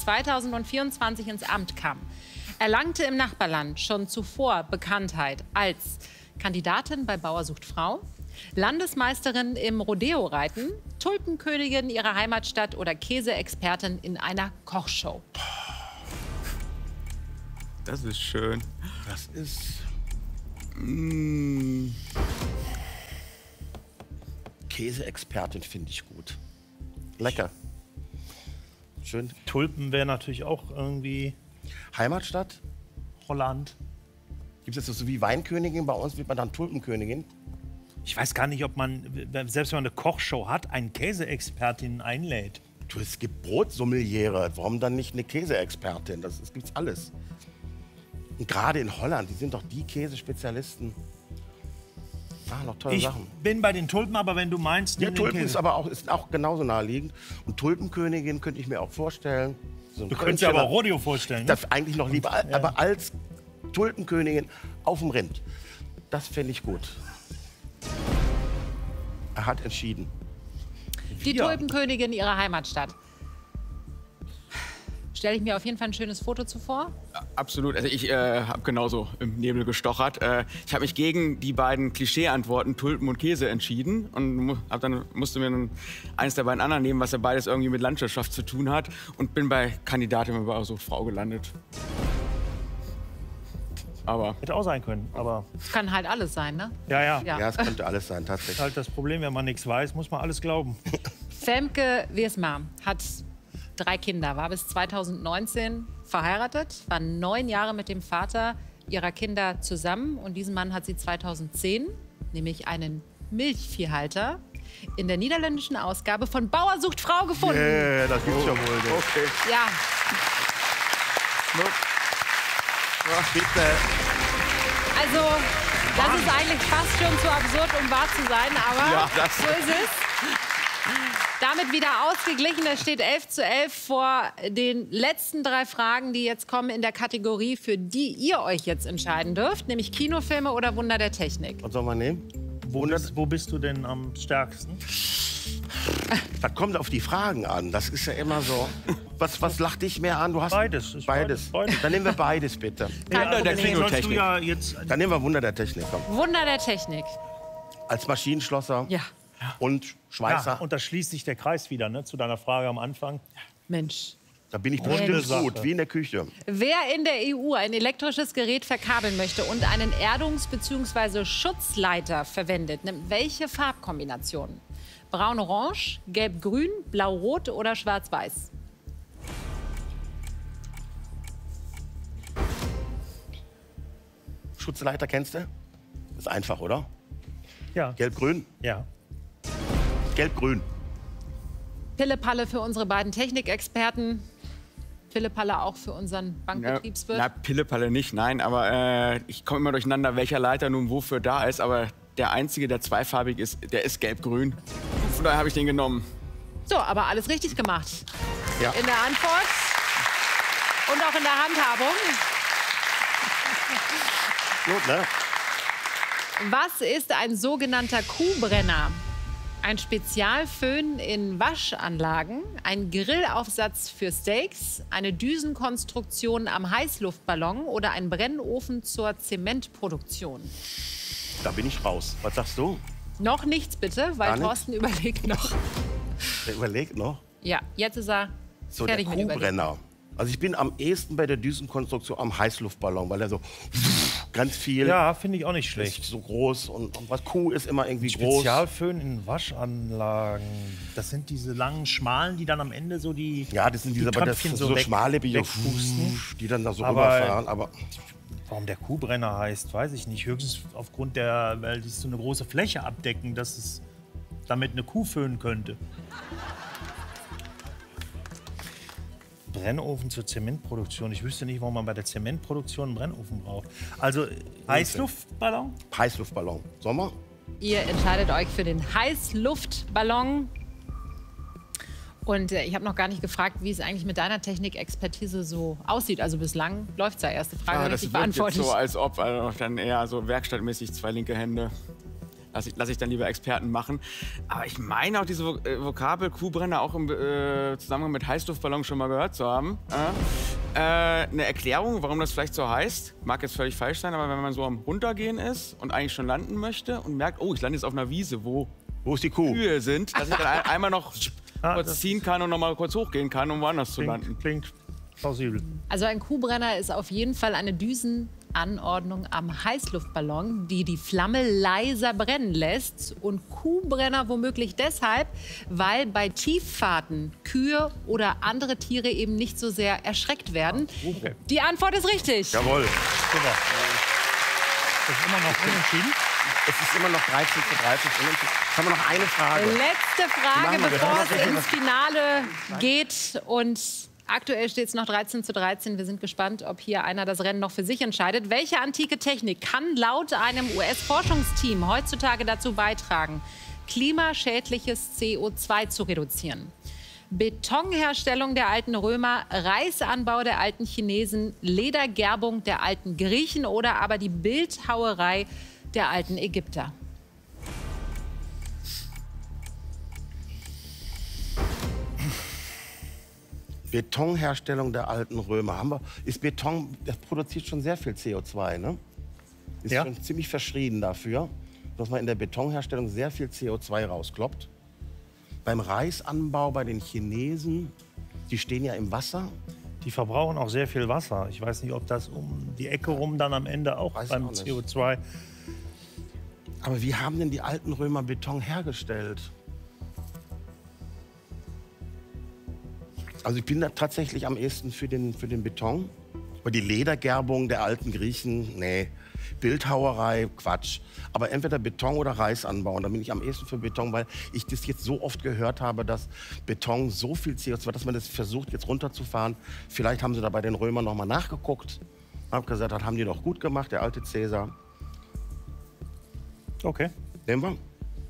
Speaker 1: zweitausendvierundzwanzig ins Amt kam, erlangte im Nachbarland schon zuvor Bekanntheit als Kandidatin bei Bauer sucht Frau, Landesmeisterin im Rodeo-Reiten, Tulpenkönigin ihrer Heimatstadt oder Käseexpertin in einer Kochshow.
Speaker 6: Das ist schön.
Speaker 2: Das ist...
Speaker 6: Mm.
Speaker 2: Käseexpertin finde ich gut. Lecker. Schön.
Speaker 3: Tulpen wäre natürlich auch irgendwie
Speaker 2: Heimatstadt?
Speaker 3: Holland.
Speaker 2: Gibt es das so wie Weinkönigin? Bei uns wird man dann Tulpenkönigin.
Speaker 3: Ich weiß gar nicht, ob man, selbst wenn man eine Kochshow hat, einen Käseexpertin einlädt.
Speaker 2: Du, es gibt Brotsommeliere. Warum dann nicht eine Käseexpertin? Das, das gibt's alles. Und gerade in Holland, die sind doch die Käsespezialisten. Ah, noch tolle
Speaker 3: Ich
Speaker 2: Sachen.
Speaker 3: bin bei den Tulpen, aber wenn du meinst...
Speaker 2: Ja,
Speaker 3: nimm den
Speaker 2: Tulpen
Speaker 3: Käse.
Speaker 2: ist aber auch, ist auch genauso naheliegend. Und Tulpenkönigin könnte ich mir auch vorstellen. So ein
Speaker 3: Du könntest dir
Speaker 2: Kölscher-
Speaker 3: aber Rodeo vorstellen. Ne?
Speaker 2: Das eigentlich noch lieber, aber als Tulpenkönigin auf dem Rind. Das fände ich gut. Er hat entschieden.
Speaker 1: Die
Speaker 3: Wir.
Speaker 1: Tulpenkönigin ihrer Heimatstadt. Stelle ich mir auf jeden Fall ein schönes Foto zuvor.
Speaker 6: Absolut. Also ich äh, habe genauso im Nebel gestochert. Äh, ich habe mich gegen die beiden Klischee-Antworten Tulpen und Käse entschieden und mu hab dann musste mir dann eines der beiden anderen nehmen, was ja beides irgendwie mit Landwirtschaft zu tun hat und bin bei Kandidatin bei so Frau gelandet. Aber
Speaker 3: Hätte auch sein können, aber
Speaker 1: Es kann halt alles sein, ne?
Speaker 3: ja, ja.
Speaker 1: Ja.
Speaker 2: Ja, es könnte alles sein, tatsächlich.
Speaker 3: Halt das Problem, wenn man nichts weiß, muss man alles glauben.
Speaker 1: Femke Wiersma hat drei Kinder, war bis zweitausendneunzehn verheiratet, war neun Jahre mit dem Vater ihrer Kinder zusammen. Und diesen Mann hat sie zweitausendzehn, nämlich einen Milchviehhalter, in der niederländischen Ausgabe von Bauer sucht Frau gefunden.
Speaker 2: Ja, das gibt's ja wohl.
Speaker 6: okay.
Speaker 1: Ja,
Speaker 2: Bitte.
Speaker 1: also das ist eigentlich fast schon zu absurd, um wahr zu sein, aber
Speaker 6: Ja, das-
Speaker 1: so ist es. Damit wieder ausgeglichen. Es steht elf zu elf vor den letzten drei Fragen, die jetzt kommen in der Kategorie, für die ihr euch jetzt entscheiden dürft, nämlich Kinofilme oder Wunder der Technik.
Speaker 2: Was soll man nehmen?
Speaker 3: Wo bist, wo bist du denn am stärksten?
Speaker 2: Das kommt auf die Fragen an. Das ist ja immer so. Was, was lacht dich mehr an? Du hast
Speaker 3: Beides. Ist
Speaker 2: Beides.
Speaker 3: beides, beides.
Speaker 2: Dann nehmen wir beides, bitte.
Speaker 1: Kein
Speaker 6: der
Speaker 1: Problem.
Speaker 6: Klingo-
Speaker 3: Sollst du ja jetzt
Speaker 2: Dann nehmen wir Wunder der Technik. Komm.
Speaker 1: Wunder der Technik.
Speaker 2: Als Maschinenschlosser
Speaker 1: Ja,
Speaker 2: und
Speaker 3: ja,
Speaker 2: Schweißer.
Speaker 3: und da schließt sich der Kreis wieder, ne, zu deiner Frage am Anfang.
Speaker 1: Mensch.
Speaker 2: Da bin ich
Speaker 3: Runde
Speaker 2: bestimmt
Speaker 3: Sache.
Speaker 2: gut, wie in der Küche.
Speaker 1: Wer in der E U ein elektrisches Gerät verkabeln möchte und einen Erdungs- bzw. Schutzleiter verwendet, nimmt welche Farbkombination? Braun-Orange, Gelb-Grün, Blau-Rot oder Schwarz-Weiß?
Speaker 2: Schutzleiter kennst du? Ist einfach, oder?
Speaker 3: Ja.
Speaker 2: Gelb-Grün?
Speaker 3: Ja.
Speaker 2: Gelb-Grün.
Speaker 1: Pille-Palle für unsere beiden Technikexperten. Pille-Palle auch für unseren
Speaker 6: Na,
Speaker 1: Bankbetriebswirt.
Speaker 6: na, Pille-Palle nicht, nein, aber äh, ich komme immer durcheinander, welcher Leiter nun wofür da ist, aber der einzige, der zweifarbig ist, der ist gelb-grün. Von daher habe ich den genommen.
Speaker 1: So, aber alles richtig gemacht.
Speaker 2: Ja.
Speaker 1: In der Antwort und auch in der Handhabung.
Speaker 2: Gut, ne?
Speaker 1: Was ist ein sogenannter Kuhbrenner? Ein Spezialföhn in Waschanlagen, ein Grillaufsatz für Steaks, eine Düsenkonstruktion am Heißluftballon oder ein Brennofen zur Zementproduktion?
Speaker 2: Da bin ich raus. Was sagst du?
Speaker 1: Noch nichts bitte, weil
Speaker 2: Gar nichts?
Speaker 1: Thorsten überlegt noch.
Speaker 2: Der überlegt noch.
Speaker 1: Ja, jetzt ist er
Speaker 2: So,
Speaker 1: fertig
Speaker 2: der
Speaker 1: mit Überlegen.
Speaker 2: Kuhbrenner. Also ich bin am ehesten bei der Düsenkonstruktion am Heißluftballon, weil er so ganz viel
Speaker 3: Ja, finde ich auch nicht
Speaker 2: ist
Speaker 3: schlecht.
Speaker 2: so groß und, und was Kuh ist immer irgendwie groß.
Speaker 3: Spezialföhn in Waschanlagen. Das sind diese langen, schmalen, die dann am Ende so die.
Speaker 2: Ja, das sind diese
Speaker 3: die
Speaker 2: aber das
Speaker 3: Köpfchen
Speaker 2: sind
Speaker 3: so
Speaker 2: so,
Speaker 3: weg-
Speaker 2: schmale, die,
Speaker 3: wegpusten.
Speaker 2: die dann da so
Speaker 3: Aber-
Speaker 2: rüberfahren. Aber
Speaker 3: Warum der Kuhbrenner heißt, weiß ich nicht. Höchstens aufgrund der, weil die so eine große Fläche abdecken, dass es damit eine Kuh föhnen könnte. Brennofen zur Zementproduktion. Ich wüsste nicht, warum man bei der Zementproduktion einen Brennofen braucht. Also Heißluftballon?
Speaker 2: Heißluftballon. Sommer?
Speaker 1: Ihr entscheidet euch für den Heißluftballon. Und äh, ich habe noch gar nicht gefragt, wie es eigentlich mit deiner Technikexpertise so aussieht. Also bislang läuft es ja. Erste Frage
Speaker 6: Ah, das
Speaker 1: richtig
Speaker 6: wirkt jetzt
Speaker 1: beantwortet.
Speaker 6: so, als ob, also dann eher so werkstattmäßig zwei linke Hände. Lass ich, lass ich dann lieber Experten machen. Aber ich meine auch diese Vo- äh, Vokabel Kuhbrenner auch im äh, Zusammenhang mit Heißluftballon schon mal gehört zu haben. Äh, äh, eine Erklärung, warum das vielleicht so heißt. Mag jetzt völlig falsch sein, aber wenn man so am Runtergehen ist und eigentlich schon landen möchte und merkt, oh, ich lande jetzt auf einer Wiese, wo,
Speaker 2: wo ist die Kuh?
Speaker 6: Kühe sind, dass ich dann ein, einmal noch
Speaker 3: Ah,
Speaker 6: kurz ziehen kann und noch mal kurz hochgehen kann, um woanders zu landen.
Speaker 3: Klingt, klingt plausibel.
Speaker 1: Also ein Kuhbrenner ist auf jeden Fall eine Düsenanordnung am Heißluftballon, die die Flamme leiser brennen lässt. Und Kuhbrenner womöglich deshalb, weil bei Tieffahrten Kühe oder andere Tiere eben nicht so sehr erschreckt werden.
Speaker 3: Okay.
Speaker 1: Die Antwort ist richtig.
Speaker 2: Jawohl.
Speaker 3: Super. Das ist immer noch unentschieden.
Speaker 2: Es ist immer noch dreizehn zu dreizehn. Jetzt haben wir noch eine Frage.
Speaker 1: Letzte Frage,
Speaker 2: Machen wir,
Speaker 1: bevor
Speaker 2: wir
Speaker 1: es
Speaker 2: haben
Speaker 1: ins Finale geht. Und aktuell steht es noch dreizehn zu dreizehn. Wir sind gespannt, ob hier einer das Rennen noch für sich entscheidet. Welche antike Technik kann laut einem U S-Forschungsteam heutzutage dazu beitragen, klimaschädliches C O zwei zu reduzieren? Betonherstellung der alten Römer, Reisanbau der alten Chinesen, Ledergerbung der alten Griechen oder aber die Bildhauerei der alten Ägypter?
Speaker 2: Betonherstellung der alten Römer. Haben wir, ist Beton, das produziert schon sehr viel C O zwei, ne? Ist
Speaker 3: Ja.
Speaker 2: schon ziemlich verschrien dafür, dass man in der Betonherstellung sehr viel C O zwei rauskloppt. Beim Reisanbau bei den Chinesen, die stehen ja im Wasser.
Speaker 3: Die verbrauchen auch sehr viel Wasser. Ich weiß nicht, ob das um die Ecke rum dann am Ende auch
Speaker 2: Weiß ich
Speaker 3: beim
Speaker 2: auch nicht.
Speaker 3: C O zwei...
Speaker 2: Aber wie haben denn die alten Römer Beton hergestellt? Also ich bin da tatsächlich am ehesten für den, für den Beton. Aber die Ledergerbung der alten Griechen, nee. Bildhauerei, Quatsch. Aber entweder Beton oder Reisanbau. Und da bin ich am ehesten für Beton, weil ich das jetzt so oft gehört habe, dass Beton so viel C O zwei, dass man das versucht jetzt runterzufahren. Vielleicht haben sie da bei den Römern noch mal nachgeguckt. Hab gesagt, das haben die doch gut gemacht, der alte Cäsar.
Speaker 3: Okay.
Speaker 2: Nehmen wir.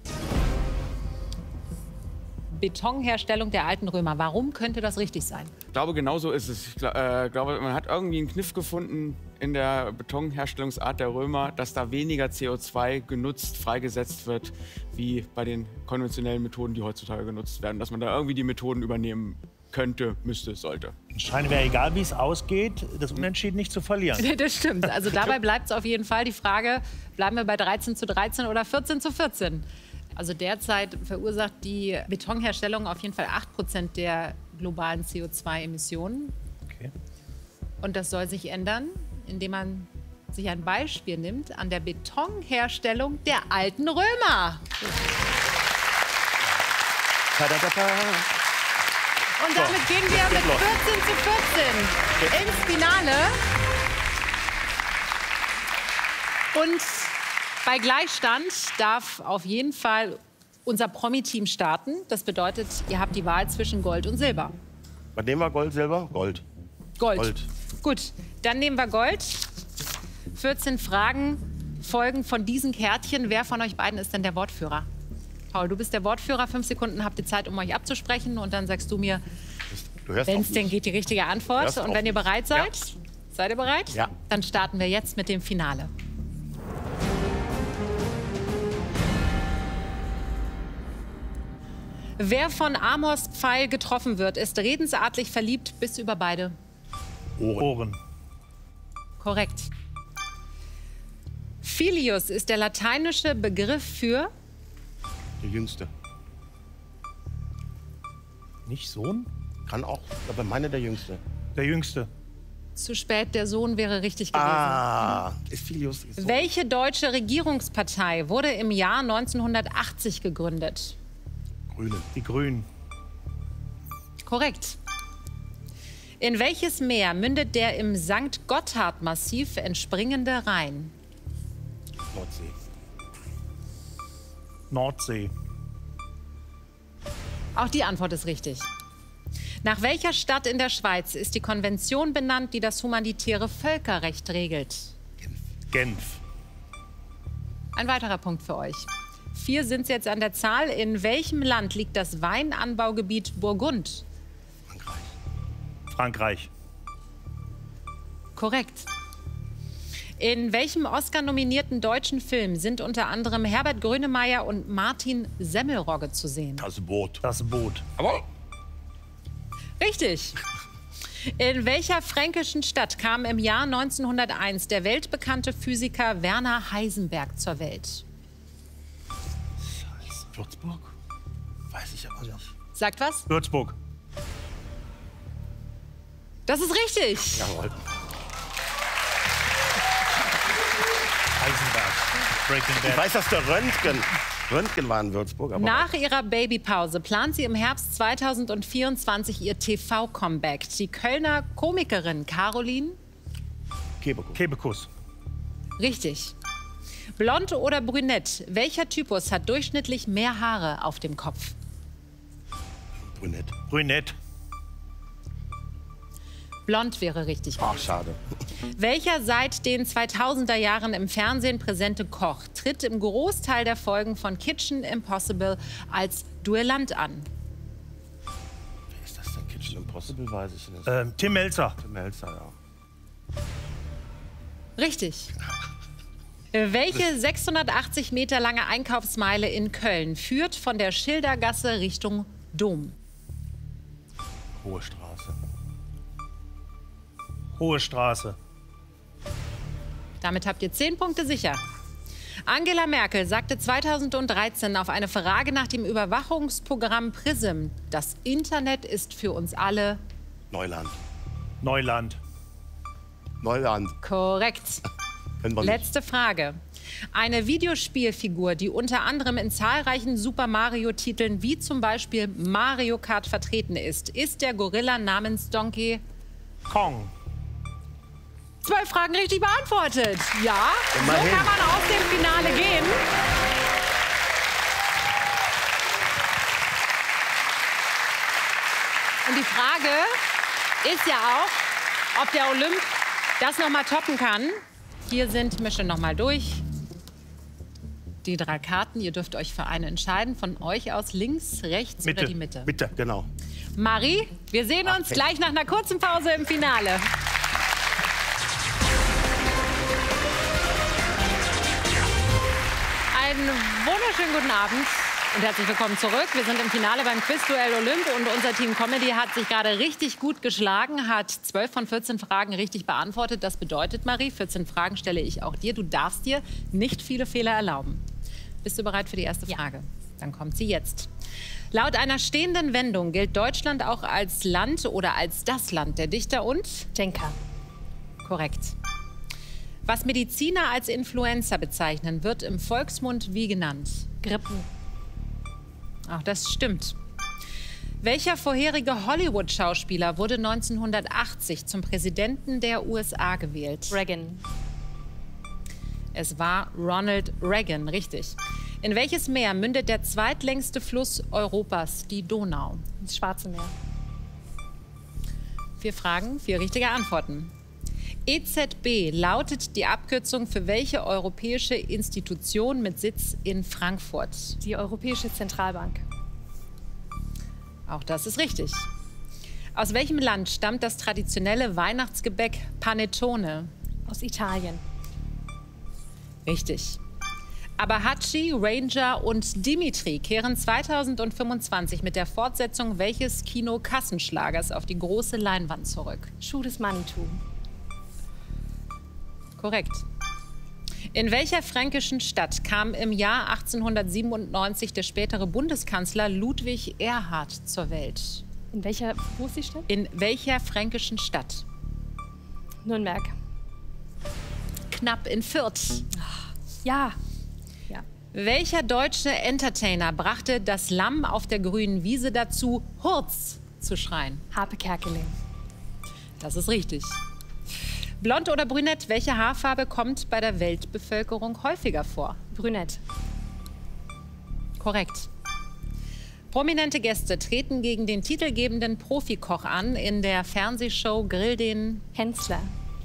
Speaker 1: Betonherstellung der alten Römer. Warum könnte das richtig sein?
Speaker 6: Ich glaube, genau so ist es. Ich gl äh, glaube, man hat irgendwie einen Kniff gefunden in der Betonherstellungsart der Römer, dass da weniger C O zwei genutzt, freigesetzt wird, wie bei den konventionellen Methoden, die heutzutage genutzt werden. Dass man da irgendwie die Methoden übernehmen könnte, müsste, sollte.
Speaker 3: Scheint wäre, egal wie es ausgeht, das Unentschieden nicht zu verlieren.
Speaker 1: Das stimmt. Also dabei bleibt es auf jeden Fall die Frage, bleiben wir bei dreizehn zu dreizehn oder vierzehn zu vierzehn? Also derzeit verursacht die Betonherstellung auf jeden Fall acht Prozent der globalen C O zwei Emissionen.
Speaker 3: Okay.
Speaker 1: Und das soll sich ändern, indem man sich ein Beispiel nimmt an der Betonherstellung der alten Römer.
Speaker 2: Ta-da-da-da.
Speaker 1: Und damit gehen wir mit vierzehn zu vierzehn ins Finale. Und bei Gleichstand darf auf jeden Fall unser Promi-Team starten. Das bedeutet, ihr habt die Wahl zwischen Gold und Silber.
Speaker 2: Was nehmen wir? Gold, Silber? Gold.
Speaker 1: Gold.
Speaker 2: Gold.
Speaker 1: Gut, dann nehmen wir Gold. vierzehn Fragen folgen von diesen Kärtchen. Wer von euch beiden ist denn der Wortführer? Paul, du bist der Wortführer. Fünf Sekunden habt ihr Zeit, um euch abzusprechen. Und dann sagst du mir,
Speaker 2: Du hörst
Speaker 1: wenn
Speaker 2: auf
Speaker 1: es denn
Speaker 2: mich.
Speaker 1: geht, die richtige Antwort.
Speaker 2: Hörst
Speaker 1: Und
Speaker 2: auf
Speaker 1: wenn ihr
Speaker 2: mich.
Speaker 1: bereit seid, seid ihr bereit?
Speaker 2: Ja.
Speaker 1: Dann starten wir jetzt mit dem Finale. Wer von Amors Pfeil getroffen wird, ist redensartlich verliebt bis über beide.
Speaker 2: Ohren.
Speaker 3: Ohren.
Speaker 1: Korrekt. Filius ist der lateinische Begriff für
Speaker 2: Der Jüngste.
Speaker 3: Nicht Sohn?
Speaker 2: Kann auch, aber meine der Jüngste.
Speaker 3: Der Jüngste.
Speaker 1: zu spät, der Sohn wäre richtig gewesen.
Speaker 2: Ah, ist Filius. Ist so.
Speaker 1: Welche deutsche Regierungspartei wurde im Jahr neunzehnhundertachtzig gegründet?
Speaker 2: Grüne.
Speaker 3: Die Grünen.
Speaker 1: Korrekt. In welches Meer mündet der im Sankt Gotthard-Massiv entspringende Rhein?
Speaker 2: Nordsee.
Speaker 3: Nordsee.
Speaker 1: Auch die Antwort ist richtig. Nach welcher Stadt in der Schweiz ist die Konvention benannt, die das humanitäre Völkerrecht regelt?
Speaker 3: Genf.
Speaker 1: Ein weiterer Punkt für euch. Vier sind es jetzt an der Zahl. In welchem Land liegt das Weinanbaugebiet Burgund?
Speaker 2: Frankreich.
Speaker 3: Frankreich.
Speaker 1: Korrekt. In welchem Oscar-nominierten deutschen Film sind unter anderem Herbert Grönemeyer und Martin Semmelrogge zu sehen?
Speaker 2: Das Boot.
Speaker 3: Das Boot.
Speaker 2: Jawohl.
Speaker 1: Richtig. In welcher fränkischen Stadt kam im Jahr neunzehnhunderteins der weltbekannte Physiker Werner Heisenberg zur Welt?
Speaker 2: Würzburg? Weiß ich aber nicht.
Speaker 1: Sagt was?
Speaker 3: Würzburg.
Speaker 1: Das ist richtig.
Speaker 2: Jawohl.
Speaker 3: Heisenberg. Breaking Bad.
Speaker 2: Ich weiß, dass der Röntgen, Röntgen war in Würzburg. Aber
Speaker 1: Nach ihrer Babypause plant sie im Herbst zweitausendvierundzwanzig ihr T V-Comeback. Die Kölner Komikerin Caroline?
Speaker 2: Kebekus.
Speaker 3: Kebekus.
Speaker 1: Richtig. Blond oder brünett? Welcher Typus hat durchschnittlich mehr Haare auf dem Kopf?
Speaker 2: Brünett.
Speaker 3: Brünett.
Speaker 1: Blond wäre richtig.
Speaker 2: Ach, schade.
Speaker 1: Welcher seit den zweitausender Jahren im Fernsehen präsente Koch tritt im Großteil der Folgen von Kitchen Impossible als Duellant an?
Speaker 2: Wer ist das denn? Kitchen Impossible, weiß ich nicht.
Speaker 3: Ähm, Tim Melzer.
Speaker 2: Tim Melzer, ja.
Speaker 1: Richtig. Welche sechshundertachtzig Meter lange Einkaufsmeile in Köln führt von der Schildergasse Richtung Dom?
Speaker 2: Hohe Straße.
Speaker 3: Hohe Straße.
Speaker 1: Damit habt ihr zehn Punkte sicher. Angela Merkel sagte zweitausenddreizehn auf eine Frage nach dem Überwachungsprogramm PRISM, das Internet ist für uns alle
Speaker 2: Neuland.
Speaker 3: Neuland.
Speaker 2: Neuland.
Speaker 1: korrekt.
Speaker 2: Können wir nicht.
Speaker 1: Letzte Frage. Eine Videospielfigur, die unter anderem in zahlreichen Super Mario-Titeln wie zum Beispiel Mario Kart vertreten ist, ist der Gorilla namens Donkey
Speaker 3: Kong.
Speaker 1: Zwölf Fragen richtig beantwortet. Ja,
Speaker 2: Immerhin.
Speaker 1: so kann man aus dem Finale gehen. Und die Frage ist ja auch, ob der Olymp das noch mal toppen kann. Hier sind, mische noch mal durch, die drei Karten. Ihr dürft euch für eine entscheiden. Von euch aus links, rechts
Speaker 3: Mitte.
Speaker 1: oder die Mitte.
Speaker 2: Bitte, genau.
Speaker 1: Marie, wir sehen uns
Speaker 2: Okay.
Speaker 1: gleich nach einer kurzen Pause im Finale. Einen wunderschönen guten Abend und herzlich willkommen zurück. Wir sind im Finale beim Quizduell Olymp und unser Team Comedy hat sich gerade richtig gut geschlagen, hat zwölf von vierzehn Fragen richtig beantwortet. Das bedeutet, Marie, vierzehn Fragen stelle ich auch dir. Du darfst dir nicht viele Fehler erlauben. Bist du bereit für die erste Frage? Dann kommt sie jetzt. Laut einer stehenden Wendung gilt Deutschland auch als Land oder als das Land der Dichter und
Speaker 4: Denker.
Speaker 1: Korrekt. Was Mediziner als Influenza bezeichnen, wird im Volksmund wie genannt?
Speaker 4: Grippe.
Speaker 1: Auch das stimmt. Welcher vorherige Hollywood-Schauspieler wurde neunzehnhundertachtzig zum Präsidenten der U S A gewählt?
Speaker 4: Reagan.
Speaker 1: Es war Ronald Reagan, richtig. In welches Meer mündet der zweitlängste Fluss Europas, die Donau?
Speaker 4: Das Schwarze Meer.
Speaker 1: Vier Fragen, vier richtige Antworten. E Z B lautet die Abkürzung für welche europäische Institution mit Sitz in Frankfurt?
Speaker 4: Die Europäische Zentralbank.
Speaker 1: Auch das ist richtig. Aus welchem Land stammt das traditionelle Weihnachtsgebäck Panettone?
Speaker 4: Aus Italien.
Speaker 1: Richtig. Abahachi, Ranger und Dimitri kehren zweitausendfünfundzwanzig mit der Fortsetzung welches Kino-Kassenschlagers auf die große Leinwand zurück?
Speaker 4: Schuh des Manitou.
Speaker 1: Korrekt. In welcher fränkischen Stadt kam im Jahr achtzehnhundertsiebenundneunzig der spätere Bundeskanzler Ludwig Erhard zur Welt?
Speaker 4: In welcher, wo ist die Stadt?
Speaker 1: In welcher fränkischen Stadt?
Speaker 4: Nürnberg.
Speaker 1: Knapp in Fürth.
Speaker 4: Ja. Ja.
Speaker 1: Welcher deutsche Entertainer brachte das Lamm auf der grünen Wiese dazu, Hurz zu schreien?
Speaker 4: Harpe Kerkeling.
Speaker 1: Das ist richtig. Blond oder brünett, welche Haarfarbe kommt bei der Weltbevölkerung häufiger vor?
Speaker 4: Brünett.
Speaker 1: Korrekt. Prominente Gäste treten gegen den titelgebenden Profikoch an in der Fernsehshow Grill den...
Speaker 4: Hensler.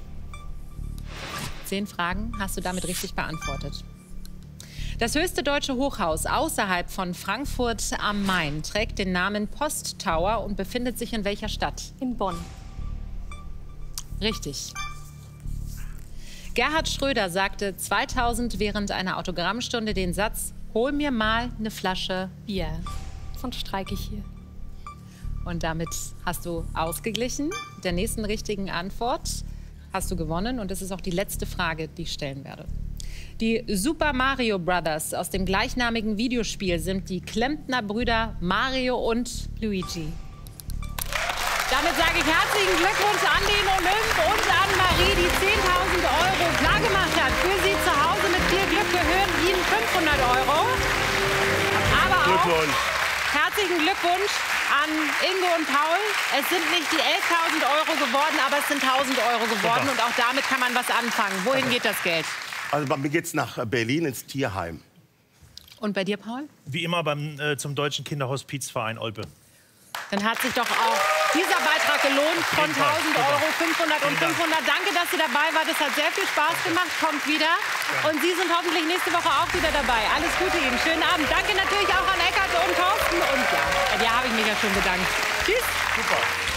Speaker 1: Zehn Fragen hast du damit richtig beantwortet. Das höchste deutsche Hochhaus außerhalb von Frankfurt am Main trägt den Namen Post Tower und befindet sich in welcher Stadt?
Speaker 4: In Bonn.
Speaker 1: Richtig. Gerhard Schröder sagte zweitausend während einer Autogrammstunde den Satz: Hol mir mal eine Flasche.
Speaker 4: Bier. Sonst streike ich hier.
Speaker 1: Und damit hast du ausgeglichen. Mit der nächsten richtigen Antwort hast du gewonnen. Und das ist auch die letzte Frage, die ich stellen werde. Die Super Mario Brothers aus dem gleichnamigen Videospiel sind die Klempner-Brüder Mario und Luigi. Damit sage ich herzlichen Glückwunsch an den Olymp und an Marie, die zehntausend Euro klargemacht hat. Für Sie zu Hause mit viel Glück gehören Ihnen fünfhundert Euro. Aber auch herzlichen Glückwunsch an Ingo und Paul. Es sind nicht die elftausend Euro geworden, aber es sind tausend Euro geworden. Und auch damit kann man was anfangen. Wohin geht das Geld?
Speaker 2: Also bei mir geht's nach Berlin ins Tierheim.
Speaker 1: Und bei dir, Paul?
Speaker 3: Wie immer beim, äh, zum Deutschen Kinderhospizverein Olpe.
Speaker 1: Dann hat sich doch auch dieser Beitrag gelohnt von tausend Euro, fünfhundert und fünfhundert. Danke, dass ihr dabei wart. Das hat sehr viel Spaß gemacht. Kommt wieder. Und Sie sind hoffentlich nächste Woche auch wieder dabei. Alles Gute Ihnen. Schönen Abend. Danke natürlich auch an Eckart und Thorsten. Und ja, bei dir habe ich mich ja schon bedankt. Tschüss.
Speaker 3: Super.